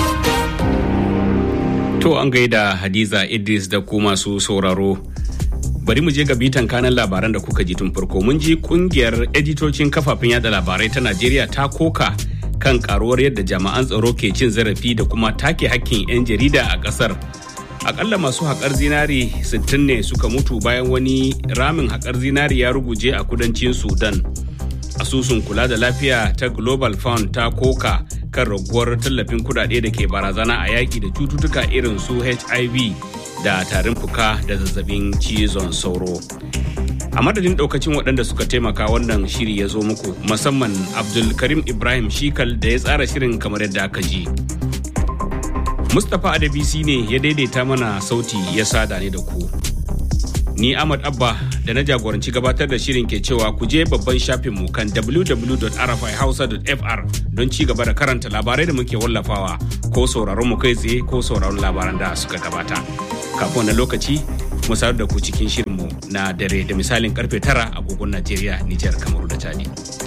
To an gaida Hadiza Idris da ku masu sauraro. Bari mu je ga bitan kanan labaran da kuka ji tun farko. Mun ji kungiyar editocin kafafen yada labarai ta Najeriya ta koka kan karuwar yadda jama'an tsaro ke cin zarafi da kuma take hakkin 'yan jarida a kasar. Akalla masu haƙar zinari sittin ne suka mutu bayan wani ramin haƙar zinari ya ruguje a kudancin Sudan. Asusun kula da lafiya ta Global Fund ta koka kan raguwar tallafin kudade da ke barazana a yaƙi da cututtuka irin su H I V da tarin fuka da zazzabin cizon sauro. A madadin daukacin waɗanda suka taimaka wannan shiri ya zo muku, musamman Abdulkarim Ibrahim Shikal da ya tsara shirin kamar yadda aka ji. Mustapha Adebisi ne ya daidaita mana sauti ya sada ne da ku. Ni Ahmad Abba da na jagoranci gabatar da shirin ke cewa ku je babban shafinmu kan w w w dot r f i hausa dot f r don ci gaba da karanta labarai da muke wallafawa ko sauraron mu kai tsaye ko sauraron labaran da suka gabata. Kafin wannan lokaci mu sadu da ku cikin shirinmu na dare da misalin karfe tara agogon Najeriya, Nijar, Kamaru da Chadi.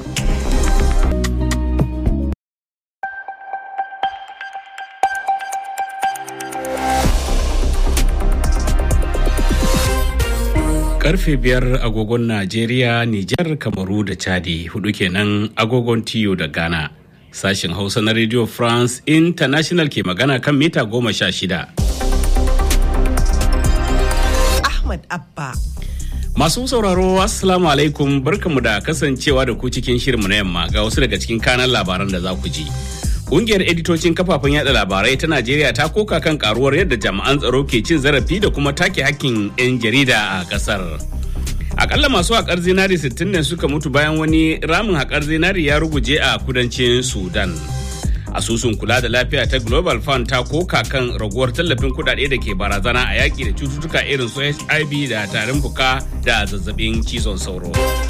Karfe biyar agogon Najeriya, Nijar, Kamaru da Chadi, hudu kenan agogon Tiyo da Ghana. Sashen Hausa na Radio France International ke magana kan mita goma sha shida. Ahmad Abba. Masu sauraro, Assalamu alaikum, barkanmu da kasancewa da ku cikin shirinmu na yamma ga wasu daga cikin kanan labaran da za ku ji. Ƙungiyar editocin kafafen yada labarai ta Najeriya ta koka kan karuwar yadda jami'an tsaro ke cin zarafi da kuma take hakkin 'yan jarida a ƙasar. Akalla masu haƙar zinari sittin ne suka mutu bayan wani ramin haƙar zinari ya ruguje a kudancin Sudan. Asusun kula da lafiya ta Global Fund ta koka kan raguwar tallafin kudade da ke barazana a yaƙi da cututtuka irin su H I V da tarin fuka da zazzabin cizon sauro.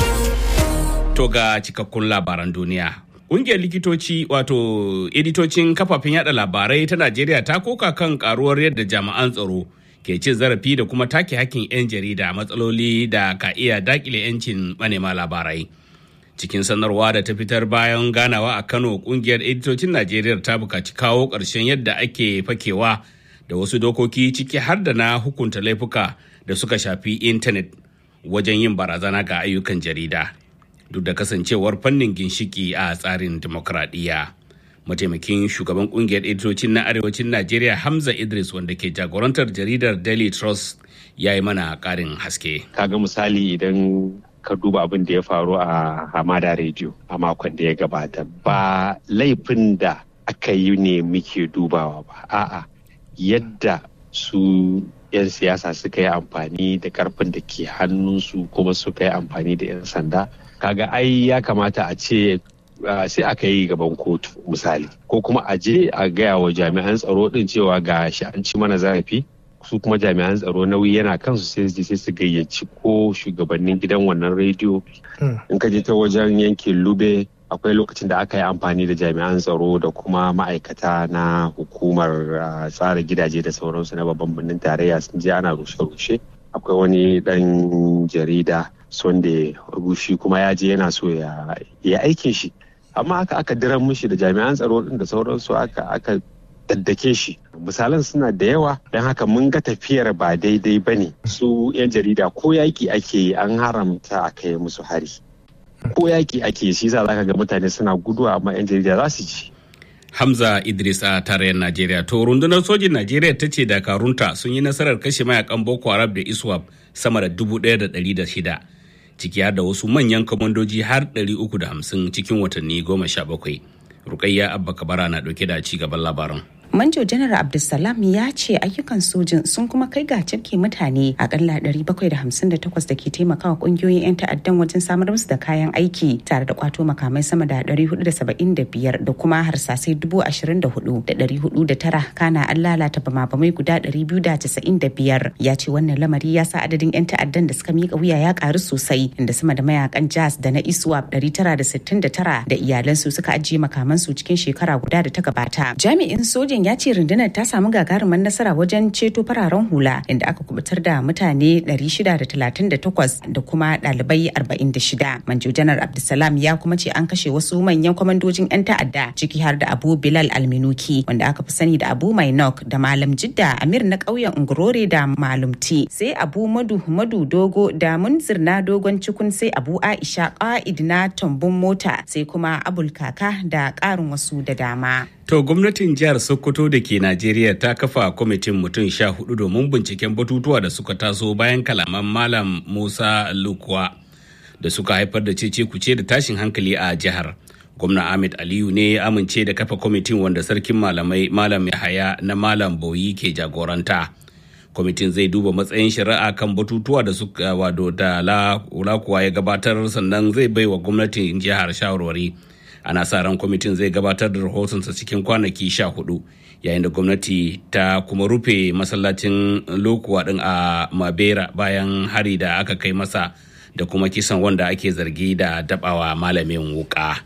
To ga cikakkun labaran duniya. Ƙungiyar likitoci wato editocin kafafen yada labarai ta Najeriya ta koka kan karuwar yadda jami'an tsaro ke cin zarafi da kuma take hakkin 'yan jarida, matsaloli da ka iya dakile 'yancin manema labarai. Cikin sanarwa da ta fitar bayan ganawa a Kano, ƙungiyar editocin Najeriya ta buƙaci kawo ƙarshen yadda ake fakewa da wasu dokoki ciki har da na hukunta laifuka da suka shafi intanet wajen yin barazana ga ayyukan jarida. Duk da kasancewar fannin ginshiki a tsarin demokradiyya. Mataimakin shugaban kungiyar editocin na arewacin Najeriya Hamza Idris, wanda ke jagorantar jaridar Daily Trust, ya yi mana ƙarin haske. Kaga misali idan ka duba abin da ya faru a Hamada Radio a makon da ya gabata, ba laifin da aka yi ne muke dubawa ba, a'a yadda su 'yan siyasa suka yi amfani da karfin da ke hannunsu kuma suka yi amfani da 'yan sanda. Kaga ai ya kamata a ce uh, sai aka yi gaban kotu misali, ko kuma a je a gaya wa jami'an tsaro din cewa ga shi an ci mana zarafi, su kuma jami'an tsaro nauyi yana kansu sai su sai su gayyaci ko shugabannin gidan wannan rediyo. In ka je ta wajen yankin Lube, akwai lokacin da aka yi amfani da jami'an tsaro da kuma ma'aikata na hukumar uh, tsara gidaje da sauransu na babban birnin tarayya sun je ana rushe-rushe. Akwai wani dan jarida Sunday Rushi kuma ya je yana so ya yi aikin shi, amma aka aka diran mishi da jami'an tsaro din da sauransu aka aka daddake shi. Misalan suna da yawa, don haka mun ga tafiyar ba daidai ba ne. Su 'yan jarida ko yaki ake yi an haramta a kai musu hari, ko yaki ake shi za ka ga mutane suna guduwa, amma 'yan jarida za su ji. Hamza Idris a tarayyar Najeriya. To rundunar sojin Najeriya ta ce dakarunta sun yi nasarar kashe mayakan Boko Haram da ISWAP sama da dubu ɗaya da ɗari da shida, ciki har da wasu manyan kwamandoji har ɗari uku da hamsin cikin watanni goma sha bakwai. Rukayya Abba Kabara na ɗauke da ci gaban labaran. Manjo Janar Abdulsalam ya ce ayyukan sojin sun kuma kai ga cafke mutane akalla ɗari bakwai da hamsin da takwas da ke taimakawa kungiyoyin 'yan ta'addan wajen samar musu da kayan aiki, tare da kwato makamai sama da ɗari hudu da saba'in da biyar da kuma harsasai dubu ashirin da hudu da ɗari hudu da tara, kana an lalata bama-bamai guda ɗari biyu da casa'in da biyar. Ya ce wannan lamari ya sa adadin 'yan ta'addan da suka miƙa wuya ya ƙaru sosai, inda sama da mayakan J A S da na ISWAP ɗari tara da sittin da tara da iyalansu suka ajiye makamansu cikin shekara guda da ta gabata. Jami'in sojin ya ce rundunar ta samu gagarumar nasara wajen ceto fararen hula, inda aka kubutar da mutane ɗari shida da talatin da takwas da kuma ɗalibai arba'in da shida. Manjo Janar Abdulsalam ya kuma ce an kashe wasu manyan kwamandojin 'yan ta'adda, ciki har da Abu Bilal Alminuki, wanda aka fi sani da Abu Mainok, da Malam Jidda Amir na ƙauyen Ungurore da Malumti, sai Abu Madu Madu Dogo da Munzir na Dogon Cikun, sai Abu Aisha Ƙa'id na Tambun Mota, sai kuma Abul Kaka da ƙarin wasu da dama. To gwamnatin jihar Sokoto da ke Najeriya ta kafa kwamitin mutum sha hudu domin binciken batutuwa da suka taso bayan kalaman Malam Musa Lukuwa da suka haifar da cece kuce da tashin hankali a jihar. Gwamna Ahmed Aliyu ne ya amince da kafa kwamitin wanda sarkin malamai Malam Yahaya na Malam Boyi ke jagoranta. Kwamitin zai duba matsayin shari'a kan batutuwa da suka wado da lakuwa ya gabatar, sannan zai bai wa gwamnatin jihar shawarwari. Ana sa ran kwamitin zai gabatar da rahotonsa cikin kwanaki sha hudu, yayin da gwamnati ta kuma rufe masallacin lokuwa din a Mabera bayan hari da aka kai masa da kuma kisan wanda ake zargi da dabawa malamin wuka.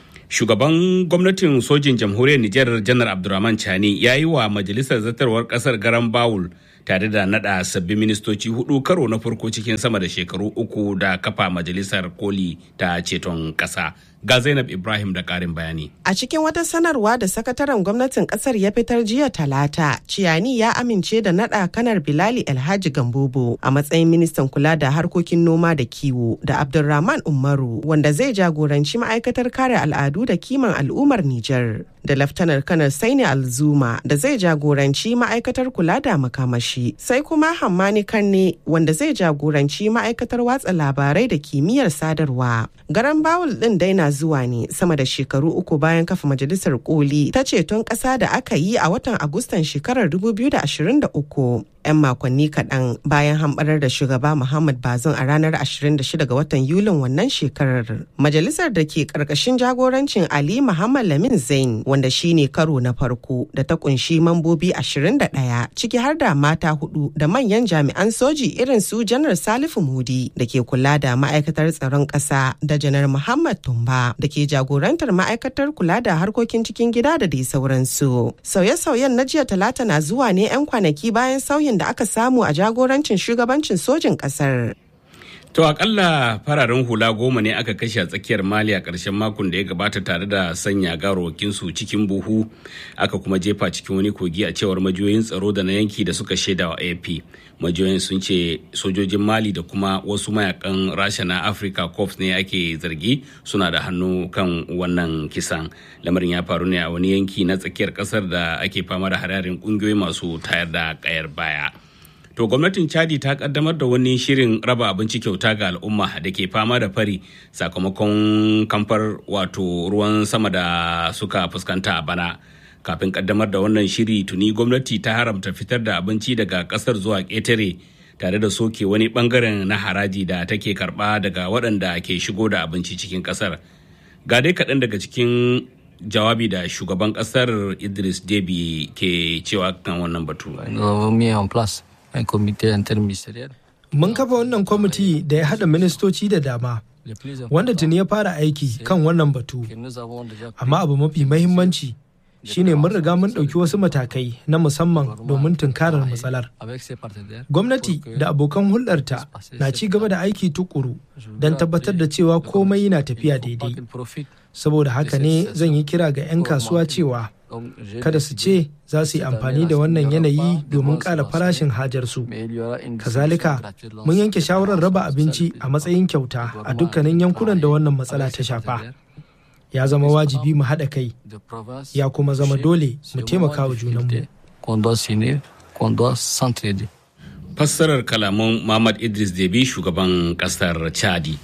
Shugaban gwamnatin sojin jamhuriyar Nijar Janar Abdurrahman Chani ya yi wa majalisar zartarwar kasar garan bawul tare da nada sabbin ministoci hudu karo na farko cikin sama da shekaru uku da kafa majalisar koli ta ceton kasa. Ga Zainab Ibrahim da karin bayani. A cikin wata sanarwa da sakataren gwamnatin kasar ya fitar jiya Talata, Ciyani ya amince da nada kanar Bilali Alhaji Gambobo a matsayin ministan kula da harkokin noma da kiwo, da Abdulrahman Umaru wanda zai jagoranci ma'aikatar kare al'adu da kiman al'ummar Nijar, da Laftanar Kanar Saini Alzuma da zai jagoranci ma'aikatar kula da makamashi, sai kuma Hammani Kanne wanda zai jagoranci ma'aikatar watsa labarai da kimiyyar sadarwa. Garan bawul din dai na zuwa ne sama da shekaru uku bayan kafa majalisar koli ta ceton ƙasa da aka yi a watan Agustan shekarar dubu biyu da ashirin da uku. 'Yan makonni kaɗan bayan hamɓarar da shugaba Muhammad Bazoum a ranar ashirin da shida ga watan Yulin wannan shekarar. Majalisar da ke ƙarƙashin jagorancin Ali Muhammad Lamin Zain, wanda shi ne karo na farko da ta ƙunshi mambobi ashirin da ɗaya, ciki har da mata hudu da manyan jami'an soji irin su Janar Salifu Mudi da ke kula da ma'aikatar tsaron ƙasa, da Janar Muhammad Tumba da ke jagorantar ma'aikatar kula da harkokin cikin gida da dai sauransu. Sauye-sauyen na jiya Talata na zuwa ne 'yan kwanaki bayan sauyin da aka samu a jagorancin shugabancin sojin kasar. To akalla fararen hula goma ne aka kashe a tsakiyar Mali a ƙarshen makon da ya gabata tare da sanya gawarwakinsu cikin buhu, aka kuma jefa cikin wani kogi a cewar majiyoyin tsaro da na yanki da suka shaida wa A F P. Majiyoyin sun ce sojojin Mali da kuma wasu mayakan Rasha na Africa Corps ne ake zargi suna da hannu kan wannan kisan. Lamarin ya faru ne a wani yanki na tsakiyar ƙasar da ake fama da hararin ƙungiyoyi masu tayar da ƙayar baya. To gwamnatin Chadi ta kaddamar da wani shirin raba abinci kyauta ga al'umma da ke fama da fari sakamakon kamfar wato ruwan sama da suka fuskanta a bana. Kafin kaddamar da wannan shiri tuni gwamnati ta haramta fitar da abinci daga kasar zuwa ƙetare tare da soke wani bangaren na haraji da take karba daga waɗanda ke shigo da abinci cikin kasar. Ga dai kaɗan daga cikin jawabi da shugaban kasar Idris Deby ke cewa kan wannan batu. Mun kafa wannan kwamiti da ya haɗa ministoci da dama, wanda tuni ya fara aiki kan wannan batu. Amma abu mafi mahimmanci shine mun riga mun ɗauki wasu matakai na musamman domin tunkarar matsalar. Gwamnati da abokan hulɗarta na ci gaba da aiki tukuru don tabbatar da cewa komai yana tafiya daidai. Saboda haka ne zan yi kira ga 'yan kasuwa cewa kada su ce za su yi amfani da wannan yanayi domin ƙara farashin hajarsu. Kazalika, mun yanke shawarar raba abinci a matsayin kyauta a dukkanin yankunan da wannan matsala ta shafa. Ya zama wajibi mu haɗa kai, ya kuma zama dole mu taimaka wa junanmu. Fassarar kalaman Muhammad Idris Deby, shugaban ƙasar Chadi.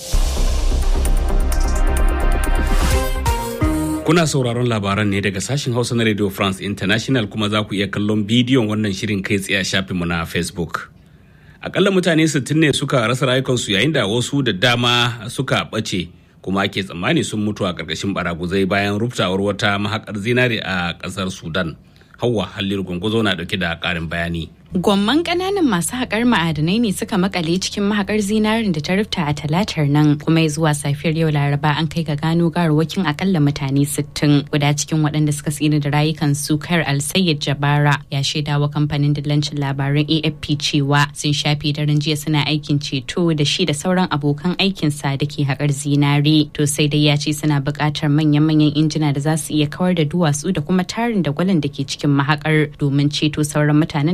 Kuna sauraron labaran ne daga sashen Hausa na Radio France International, kuma za ku iya kallon bidiyon wannan shirin kai tsaye a shafinmu na Facebook. Akalla mutane sittin ne suka rasa rayukansu yayin da wasu da dama suka ɓace kuma ake tsammani sun mutu a ƙarƙashin baraguzai bayan ruptawar wata mahaƙar zinare a ƙasar Sudan. Hauwa Halliru Gunguzo na ɗauke da ƙarin bayani. Gwamman ƙananan masu haƙar ma'adanai ne suka makale cikin mahaƙar zinarin da ta rufta a talatar nan, kuma ya zuwa safiyar yau Laraba an kai ga gano gawarwakin akalla mutane sittin. Guda cikin waɗanda suka tsira da rayukansu, Khair Al-Sayyid Jabara, ya shaida wa kamfanin dillancin labaran A F P cewa sun shafe daren jiya suna aikin ceto da shi da sauran abokan aikinsa da ke haƙar zinare. To sai dai ya ce suna buƙatar manyan-manyan injina da za su iya kawar da duwatsu da kuma tarin da gwalan da ke cikin mahaƙar domin ceto sauran mutanen da suka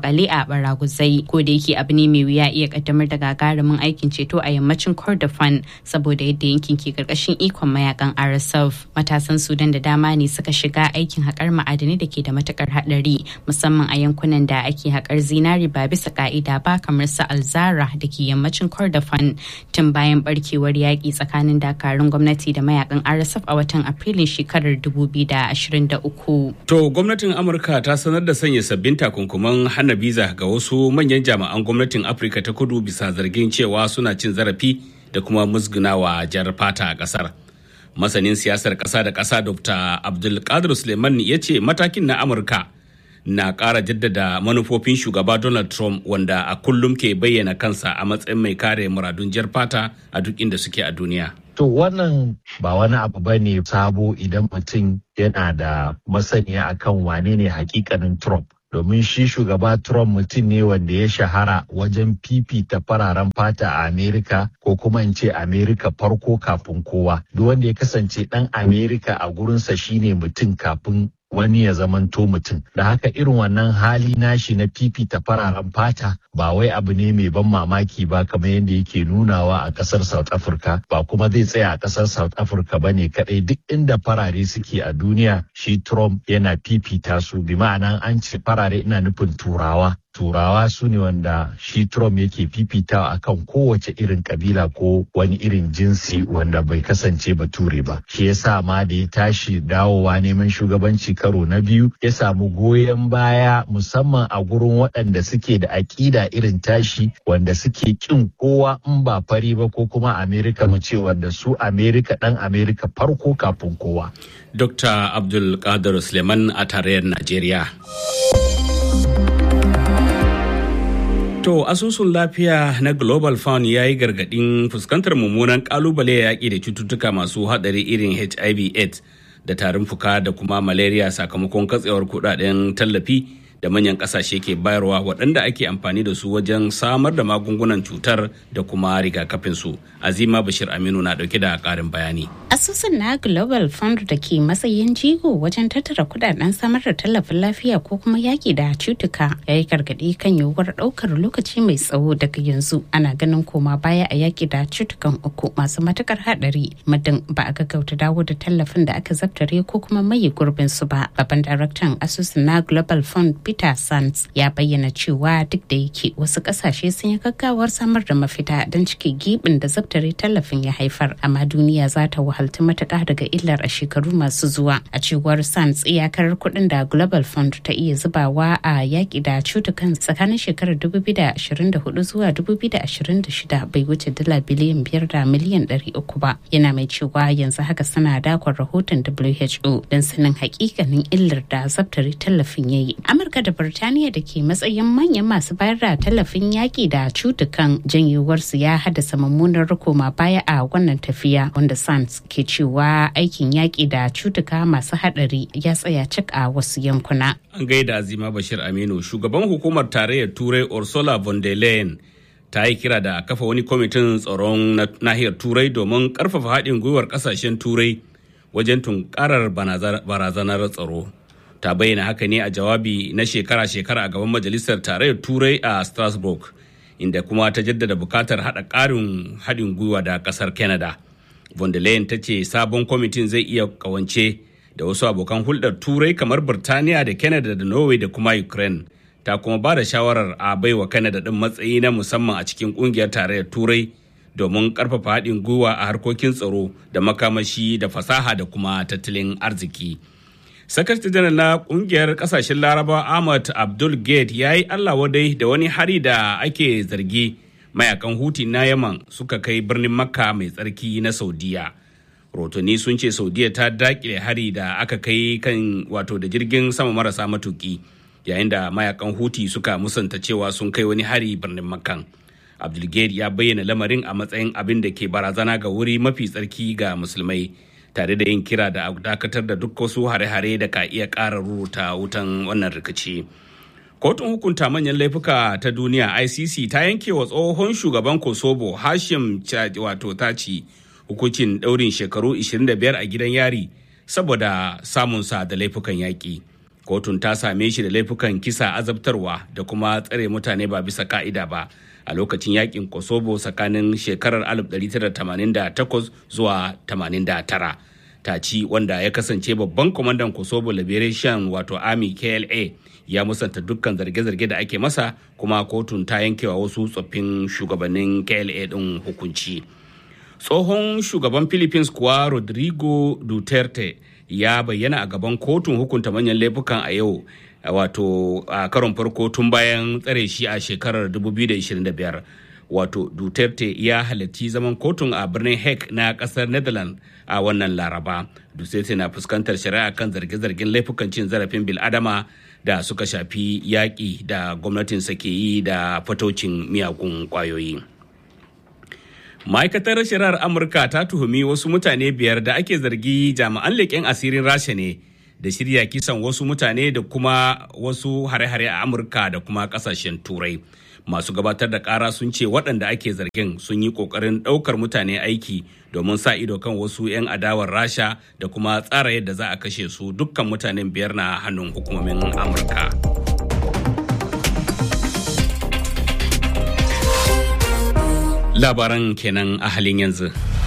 makale a baraguzai, ko da yake abu ne mai wuya iya kaddamar da gagarumin aikin ceto a yammacin Kordofan saboda yadda yankin ke karkashin ikon mayakan R S F. Matasan Sudan da dama ne suka shiga aikin haƙar ma'adanai da ke da matukar haɗari, musamman a yankunan da ake haƙar zinari ba bisa ka'ida ba, kamar su Alzara da ke yammacin Kordofan, tun bayan barkewar yaƙi tsakanin dakarun gwamnati da mayakan R S F a watan Afrilun shekarar dubu biyu da ashirin da uku. To gwamnatin Amurka ta sanar da sanya sabbin takunkuman hana biza ga wasu manyan jami'an gwamnatin Afirka ta Kudu bisa zargin cewa suna cin zarafi da kuma musgunawa jar fata a kasar. Masanin siyasar ƙasa da ƙasa Doctor Abdulkadir Suleiman ya ce matakin na Amurka na ƙara jaddada manufofin shugaba Donald Trump, wanda a kullum ke bayyana kansa a matsayin mai kare muradun jar fata a duk inda suke a duniya. To wannan ba wani abu ba ne sabo idan mutum yana da masaniya akan wane ne hakikanin Trump. Domin shi shugaba Trump mutum ne wanda ya shahara wajen fifita fararen fata a Amerika, ko kuma in ce Amerika farko kafin kowa. Duk wanda ya kasance ɗan Amerika a gurinsa shine mutum kafin wani ya zamanto mutum. Da haka irin wannan hali nashi na fifita fararen fata ba wai abu ne mai ban mamaki ba, kamar yadda yake nunawa a kasar South Africa, ba kuma zai tsaya a kasar South Africa ba ne kadai. Duk inda farare suke a duniya shi Trump yana fifita su, bi ma'ana an ce farare ina nufin turawa. Turawa su ne wanda shi Trump yake fifitawa akan kowace irin kabila ko wani irin jinsi wanda bai kasance bature ba. Shi yasa ma da ya tashi dawowa neman shugabanci karo na biyu ya samu goyon baya musamman a gurin waɗanda suke da aƙida irin tashi, wanda suke kin kowa in ba fari ba ko kuma Amerika mu ce wanda su Amerika ɗan Amerika farko kafin kowa. Doctor Abdulkadir Suleiman a tarayyar Najeriya. To asusun lafiya na Global Fund ya yi gargaɗin fuskantar mummunan ƙalubale yaƙi da cututtuka masu haɗari irin H I V AIDS da tarin fuka da kuma malaria sakamakon katsewar kuɗaɗen tallafi da manyan ƙasashe ke bayarwa waɗanda ake amfani da su wajen samar da magungunan cutar da kuma rigakafin su. Azima Bashir Aminu na ɗauke da ƙarin bayani. Asusun na Global Fund da ke matsayin jigo wajen tattara kudaden samar da tallafin lafiya ko kuma yaki da cutuka ya yi gargaɗi kan yiwuwar ɗaukar lokaci mai tsawo daga yanzu. Ana ganin koma baya a yaki da cutukan uku masu matukar haɗari muddin ba a gaggauta dawo da tallafin da aka zabtare ko kuma maye gurbin su ba. Babban daraktan asusun na Global Fund Peter Sands ya bayyana cewa duk da yake wasu ƙasashe sun yi gaggawar samar da mafita don cike gibin da zabtare tallafin ya haifar, amma duniya za ta wahalta matuƙa daga illar a shekaru masu zuwa. A cewar Sands, iyakar kuɗin da Global Fund ta iya zubawa a yaƙi da cutukan tsakanin shekarar dubu biyu da ashirin da hudu zuwa dubu biyu da ashirin da shida bai wuce dala biliyan biyar da miliyan ɗari uku ba. Yana mai cewa yanzu haka suna dakon rahoton W H O don sanin hakikanin illar da zabtare tallafin ya yi. Amurka da Birtaniya da ke matsayin manyan masu bayar da tallafin yaƙi da cutukan janyewarsu ya haddasa mummunar koma baya a wannan tafiya, wanda Sands ke cewa aikin yaƙi da cutuka masu haɗari ya tsaya cik a wasu yankuna. An gaida Azima Bashir Aminu. Shugaban hukumar tarayyar Turai Ursula von der Leyen ta yi kira da kafa wani kwamitin tsaron nahiyar Turai domin ƙarfafa haɗin gwiwar ƙasashen Turai wajen tunkarar barazanar tsaro. Ta bayyana haka ne a jawabi na shekara-shekara a gaban Majalisar Tarayyar Turai a Strasbourg, inda kuma ta jaddada bukatar haɗa ƙarin haɗin gwiwa da ƙasar Canada. Von der Leyen ta ce sabon kwamitin zai iya kawance da wasu abokan hulɗar Turai kamar Birtaniya da Canada da Norway da kuma Ukraine. Ta kuma ba da shawarar a baiwa Canada ɗin matsayi na musamman a cikin ƙungiyar Tarayyar Turai domin ƙarfafa haɗin gwiwa a harkokin tsaro da makamashi da fasaha da kuma tattalin arziki. Sakatare janar na kungiyar kasashen Laraba Ahmad Abdul Gate ya yi Allah wadai da wani hari da ake zargi mayakan Houthi na Yaman suka kai birnin Makka mai tsarki na Saudiya. Rotoni sun ce Saudiya ta dakile hari da aka kai kan wato da jirgin sama marasa matuki, yayin da mayakan Houthi suka musanta cewa sun kai wani hari birnin Makkan. Abdul Gate ya bayyana lamarin a matsayin abin da ke barazana ga wuri mafi tsarki ga musulmai, tare da yin kira da dakatar da duk wasu hare-hare da ka iya ƙara ruruta wutan wannan rikici. Kotun hukunta manyan laifuka ta duniya I C C ta yanke wa tsohon shugaban Kosovo Hashim wato Taci hukuncin ɗaurin shekaru ishirin da biyar a gidan yari saboda samunsa da laifukan yaƙi. Kotun ta same shi da laifukan kisa, azabtarwa da kuma tsare mutane ba bisa ka'ida ba a lokacin yakin Kosovo tsakanin shekarar alif ɗari tara da tamanin da takwas zuwa tamanin da tara. Taci, wanda ya kasance babban kwamandan Kosovo Liberation wato Army K L A, ya musanta dukkan zarge-zarge da ake masa, kuma kotun ta yankewa wasu tsoffin shugabannin K L A ɗin hukunci. Tsohon shugaban Philippines kuwa Rodrigo Duterte ya bayyana a gaban kotun hukunta manyan laifukan a yau, wato a karon farko tun bayan tsare shi a shekarar dubu biyu da ishirin da biyar. Wato Duterte ya halarci zaman kotun a birnin Hague na kasar Netherlands a wannan Laraba. Duterte na fuskantar shari'a kan zarge-zargen laifukan cin zarafin bil'adama da suka shafi yaƙi da gwamnatinsa ke yi da fatocin miyagun ƙwayoyi. Ma'aikatar shari'ar Amurka ta tuhumi wasu mutane biyar da ake zargi jami'an leƙen asirin Rasha ne da shirya kisan wasu mutane da kuma wasu hare-hare a Amurka da kuma ƙasashen Turai. Masu gabatar da ƙara sun ce waɗanda ake zargin sun yi ƙoƙarin ɗaukar mutane aiki domin sa ido kan wasu 'yan adawar Rasha da kuma tsara yadda za a kashe su. Dukkan mutanen biyar na hannun hukumomin Amurka. Labaran kenan a halin yanzu.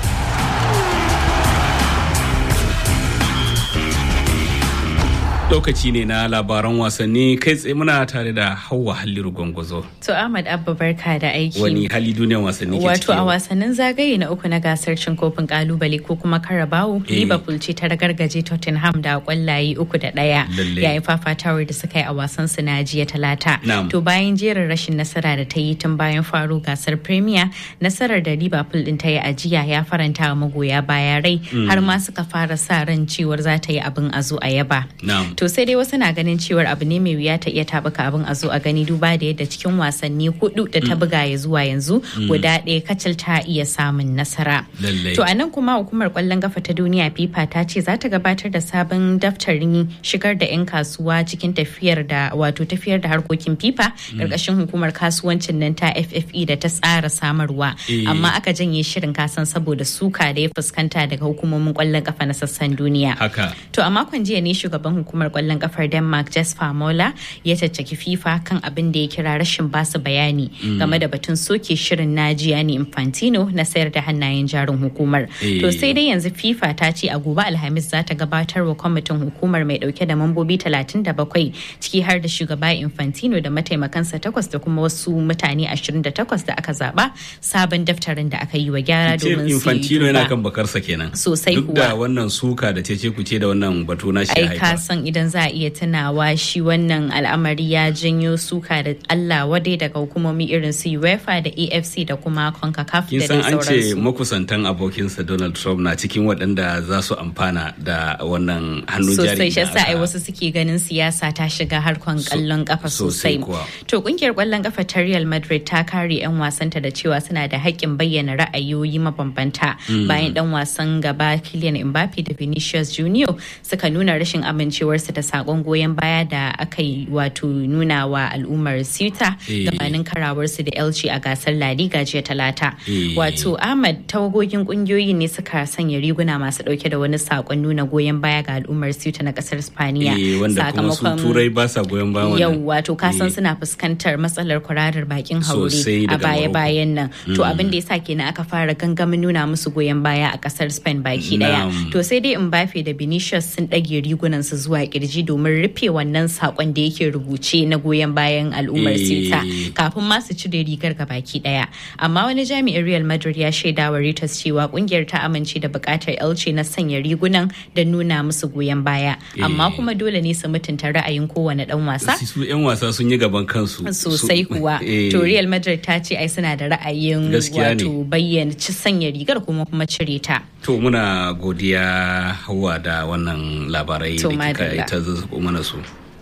Lokaci ne na labaran wasanni, kai tsaye muna tare da Hauwa Halliru Gwangwazo. To Ahmad Abba, barka da aiki. Wani hali duniyar wasanni ke ciki? Wato a wasannin zagaye na uku na gasar cin kofin kalubale ko kuma Carabao, Liverpool ce ta ragargaje Tottenham da kwallaye uku da ɗaya yayin fafatawar da suka yi a wasan su na jiya Talata. To bayan jerin rashin nasara da ta yi tun bayan faro gasar Premier, nasarar da Liverpool din ta yi a jiya ya faranta wa magoya baya rai, har ma suka fara sa ran cewar za ta yi abin a zo a yaba. To sai dai wasu na ganin cewar abu ne mai wuya ta iya tabuka abin a zo a gani, duba da yadda cikin wasanni hudu da ta buga ya zuwa yanzu guda ɗaya kacal ta iya samun nasara. To a nan kuma hukumar kwallon kafa ta duniya FIFA ta ce za ta gabatar da sabon daftarin shigar da 'yan kasuwa cikin tafiyar da wato tafiyar da harkokin FIFA karkashin hukumar kasuwancin nan ta F F E da ta tsara samarwa, amma aka janye shirin kasan saboda suka da ya fuskanta daga hukumomin kwallon kafa na sassan duniya. To a makon jiya ne shugaban hukumar kwallon kafar Denmark Jesper Moller ya caccaki FIFA kan abin da ya kira rashin basu bayani game da batun soke shirin na Gianni Infantino na sayar da hannayen jarin hukumar. To sai dai yanzu FIFA ta ce a gobe Alhamis za ta gabatar wa kwamitin hukumar mai dauke da mambobi talatin da bakwai ciki har da shugaba Infantino da mataimakansa takwas da kuma wasu mutane ashirin da takwas da aka zaba sabon daftarin da aka yi wa gyara domin su Infantino yana kan bakarsa kenan. Sosai kuwa. Duk da wannan suka da cece kuce da wannan batu na shi haifa. Idan za a iya tunawa shi wannan al'amari ya janyo suka da Allah wadai daga hukumomi irin su UEFA da A F C da kuma CONCACAF da sauransu. Kin san an ce sauransu. makusantan abokinsa Donald Trump na cikin waɗanda za su amfana da wannan hannun jari. Sosai shi yasa ai wasu suke ganin siyasa ta shiga harkon kallon kafa sosai. To kungiyar kwallon kafa ta Real Madrid ta kare 'yan wasanta da cewa suna da haƙƙin bayyana ra'ayoyi mabambanta bayan dan wasan gaba Kylian Mbappe da Vinicius Junior suka nuna rashin amincewarsu da sakon goyon baya da aka yi wato nuna wa al'ummar Ceuta gabanin karawarsu da Elche a gasar La Liga jiya Talata. Wato Ahmad, tawagogin kungiyoyi ne suka sanya riguna masu dauke da wani sakon nuna goyon baya ga al'ummar Ceuta na kasar Spaniya. Wanda kuma su turai ba sa goyon bayan wannan. Yau wato kasan suna fuskantar matsalar kwararar bakin haure a baya-bayan nan. To abin da yasa kenan aka fara gangamin nuna musu goyon baya a kasar Spain baki daya. To sai dai Mbappe da Vinicius sun dage rigunan su zuwa kirji domin rufe wannan sakon da yake rubuce na goyon bayan al'ummar Ceuta kafin ma su cire rigar ga baki daya. Amma wani jami'in Real Madrid ya shaida wa Reuters cewa kungiyar ta amince da bukatar Elche na sanya rigunan da nuna musu goyon baya, amma kuma dole ne su mutunta ra'ayin kowane dan wasa. Su 'yan wasa sun yi gaban kansu sosai kuwa. To Real Madrid ta ce ai suna da ra'ayin wato bayyana ci sanya rigar kuma kuma cire ta. To muna godiya Hauwa da wannan labarai da kika ita zazzaɓo mana su.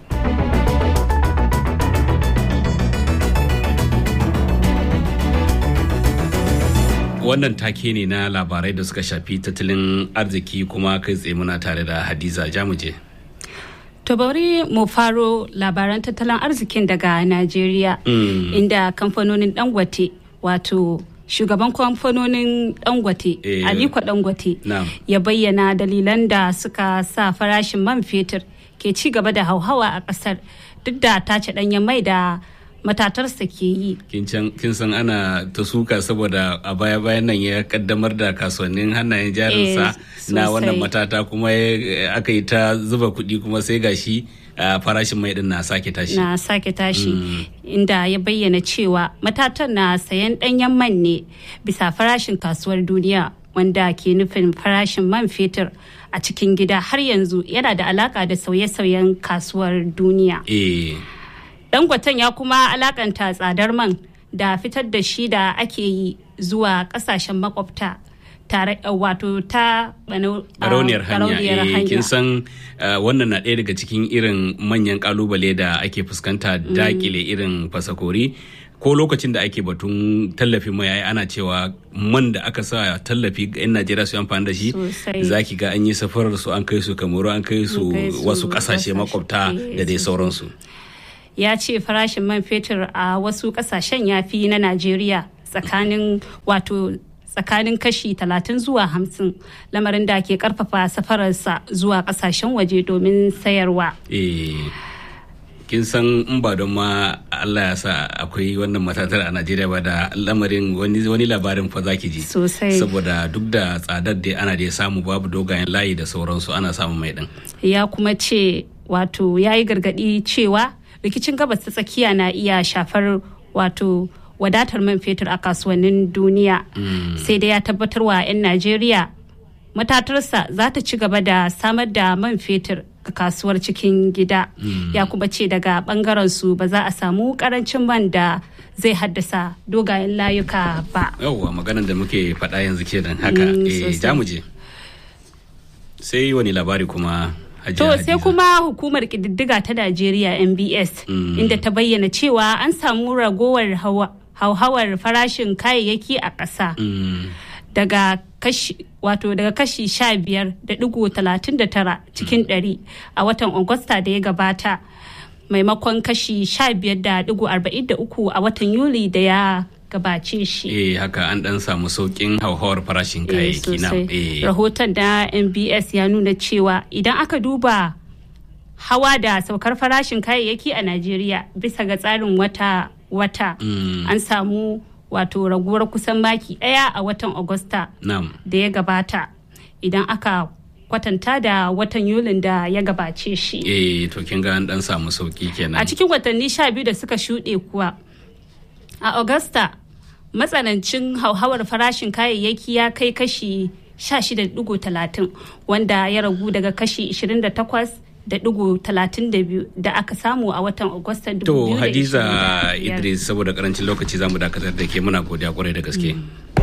Wannan take ne na labarai da suka shafi tattalin arziki, kuma kai tsaye muna tare da Hadiza Jamuje. To bari mu faro labaran tattalin arzikin daga Najeriya, inda kamfanonin Dangote wato shugaban kamfanonin Dangote Aliko Dangote ya bayyana dalilan da suka sa farashin man fetur ke ci gaba da hauhawa a ƙasar duk da tace ɗanyen mai da matatarsa ke yi. Kin san ana ta suka saboda a baya-bayan nan ya kaddamar da kasuwannin hannayen jarinsa na wannan matata kuma aka yi ta zuba kuɗi kuma sai gashi farashin mai din na sake tashi. Na sake tashi inda ya bayyana cewa matatan na sayan ɗanyen man ne bisa farashin kasuwar duniya wanda ke nufin farashin man fetur a cikin gida har yanzu yana da alaka da sauye-sauyen kasuwar duniya. Eh. Dangoten ya kuma alakanta tsadar man da fitar da shi da ake yi zuwa kasashen makwabta tare wato ta barauniyar hanya. Kin san wannan na ɗaya daga cikin irin manyan kalubale da ake fuskanta dakile irin fasakori ko lokacin da ake batun tallafin mai ana cewa man da aka sa tallafi ga 'yan Najeriya su amfani da shi zaki ga an yi safarar su an kai su Kamaru an kai su wasu kasashe makwabta da dai sauransu. Ya ce farashin man fetur a wasu kasashen ya fi na Najeriya tsakanin wato tsakanin kashi talatin zuwa hamsin lamarin da ke karfafa safararsa zuwa kasashen waje domin sayarwa. Eh, kin san in ba don ma Allah ya sa akwai wannan matatar a Najeriya ba da lamarin wani wani labarin fa zaki ji. Sosai. Saboda duk da tsadar da ana da samu babu dogayen layi da sauransu ana samun mai din. Ya kuma ce wato ya yi gargadi cewa rikicin gabas ta tsakiya na iya shafar wato wadatar man fetur a kasuwannin duniya sai dai ya tabbatar wa 'yan Najeriya matatarsa za ta ci gaba da samar da man fetur ga kasuwar cikin gida. Ya kuma ce daga bangaren su ba za a samu karancin man da zai haddasa dogayen layuka ba. Yawwa maganar da muke faɗa yanzu kenan haka eh jamuje sai wani labari kuma. To sai kuma hukumar ƙididdiga ta Najeriya N B S mm. inda ta bayyana cewa an samu ragowar hauhawar farashin kayayyaki a ƙasa mm. daga kashi wato daga kashi sha biyar da digo talatin da tara cikin ɗari a watan Agusta da ya gabata maimakon kashi sha biyar da digo arba'in da uku a watan Yuli da ya gabace shi. Eh haka an dan samu saukin hauhawar farashin kayayyaki na. Eh. Rahoton da N B S ya nuna cewa idan aka duba hawa da saukar farashin kayayyaki a Najeriya bisa ga tsarin wata wata mm. an samu wato raguwar kusan maki ɗaya a watan Agusta da ya gabata idan aka kwatanta da watan Yulin da ya gabace shi. Eh to kin ga an dan samu sauki kenan. A cikin watanni sha biyu da suka shuɗe kuwa a Agusta matsanancin hauhawar farashin kayayyaki ya kai kashi sha shida da digo talatin wanda ya ragu daga kashi ashirin da takwas da digo talatin da biyu da aka samu a watan Agusta dubu biyu da ashirin da biyar. To Hadiza Idris saboda karancin lokaci zamu dakatar da ke muna godiya kwarai da gaske.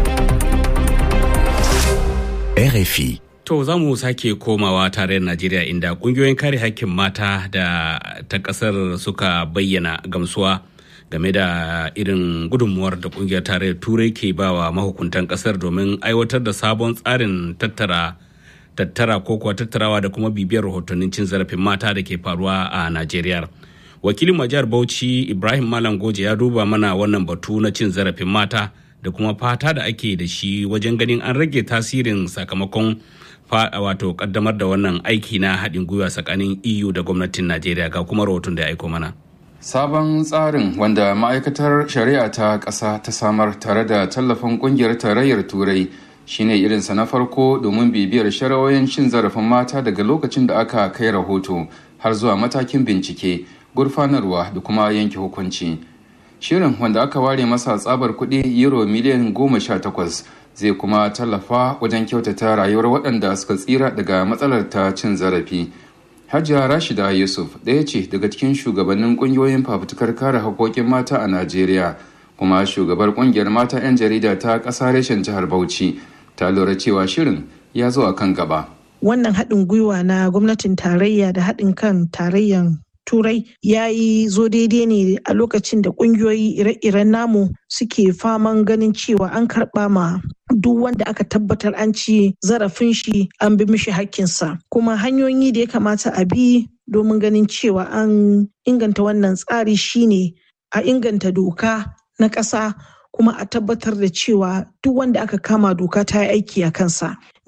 R F I. To za mu sake komawa tarayyar Najeriya inda kungiyoyin kare hakkin mata da ta kasar suka bayyana gamsuwa game da irin gudunmuwar da kungiyar tarayyar turai ke bawa mahukuntan kasar domin aiwatar da sabon tsarin tattara tattara ko kuwa tattarawa da kuma bibiyar rahotannin cin zarafin mata da ke faruwa a Najeriya. Wakilin majiyar Bauchi Ibrahim Malam Goje ya duba mana wannan batu na cin zarafin mata da kuma fata da ake da shi wajen ganin an rage tasirin sakamakon wato kaddamar da wannan aiki na haɗin gwiwa tsakanin E U da gwamnatin Najeriya ga kuma rahoton da ya aiko mana. Sabon tsarin wanda ma'aikatar shari'a ta ƙasa ta samar tare da tallafin ƙungiyar tarayyar turai shine irinsa na farko domin bibiyar shari'o'in cin zarafin mata daga lokacin da aka kai rahoto har zuwa matakin bincike, gurfanarwa da kuma yanke hukunci. Shirin wanda aka ware masa tsabar kuɗi euro miliyan goma sha takwas zai kuma tallafa wajen kyautata rayuwar waɗanda suka tsira daga matsalar ta cin zarafi. Hajiya Rashida Yusuf ɗaya ce daga cikin shugabannin ƙungiyoyin fafutukar kare haƙoƙin mata a Najeriya kuma shugabar ƙungiyar mata 'yan jarida ta ƙasa reshen jihar Bauchi ta lura cewa shirin ya zo a kan gaba. Wannan haɗin gwiwa na gwamnatin tarayya da haɗin kan tarayyan Turai ya yi zo daidai ne a lokacin da ƙungiyoyi ire-iren namu suke faman ganin cewa an karɓa ma duk wanda aka tabbatar an ci zarafin shi an bi mishi hakkinsa. Kuma hanyoyi da ya kamata a bi domin ganin cewa an inganta wannan tsari shine a inganta doka na ƙasa kuma a tabbatar da cewa duk wanda aka kama doka ta yi aiki a kansa.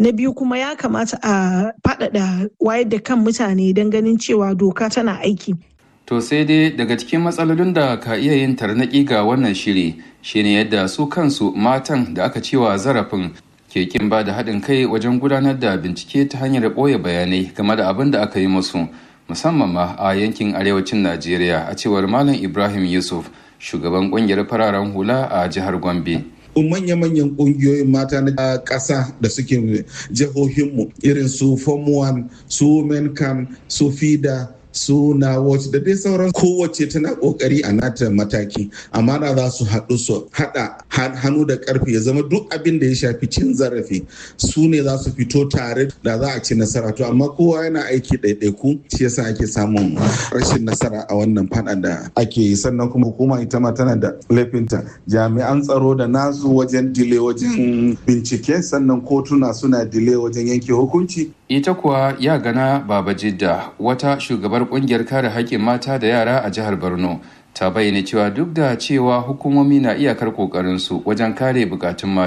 Na biyu kuma ya kamata a faɗaɗa wayar da kan mutane don ganin cewa doka tana aiki. To sai dai daga cikin matsalolin da ka iya yin tarnaƙi ga wannan shiri shine yadda su kansu matan da aka cewa zarafin ke kin ba da haɗin kai wajen gudanar da bincike ta hanyar ɓoye bayanai game da abin da aka yi musu, musamman ma a yankin arewacin Najeriya, a cewar Malam Ibrahim Yusuf, shugaban ƙungiyar fararen hula a jihar Gombe. Manya-manyan ƙungiyoyin mata na ƙasa da suke jihohinmu irin su Form one, su Mencam, su FIDA, su na watch da dai sauran kowace tana kokari a nata mataki, amma da za su haɗu su haɗa hannu da ƙarfi ya zama duk abin da ya shafi cin zarafi su ne za su fito tare da za a ci nasara. To amma kowa yana aiki ɗaiɗaiku, shi yasa ake samun rashin nasara a wannan faɗan da ake yi. Sannan kuma hukuma ita ma tana da laifinta, jami'an tsaro da nasu wajen dile wajen bincike, sannan kotuna suna dile wajen yanke hukunci. Ita kuwa ya gana Baba Jidda, wata shugabar kungiyar kare haƙƙin mata da yara a jihar Borno, ta bayyana cewa duk da cewa hukumomi na iyakar ƙoƙarinsu wajen kare bukatun mata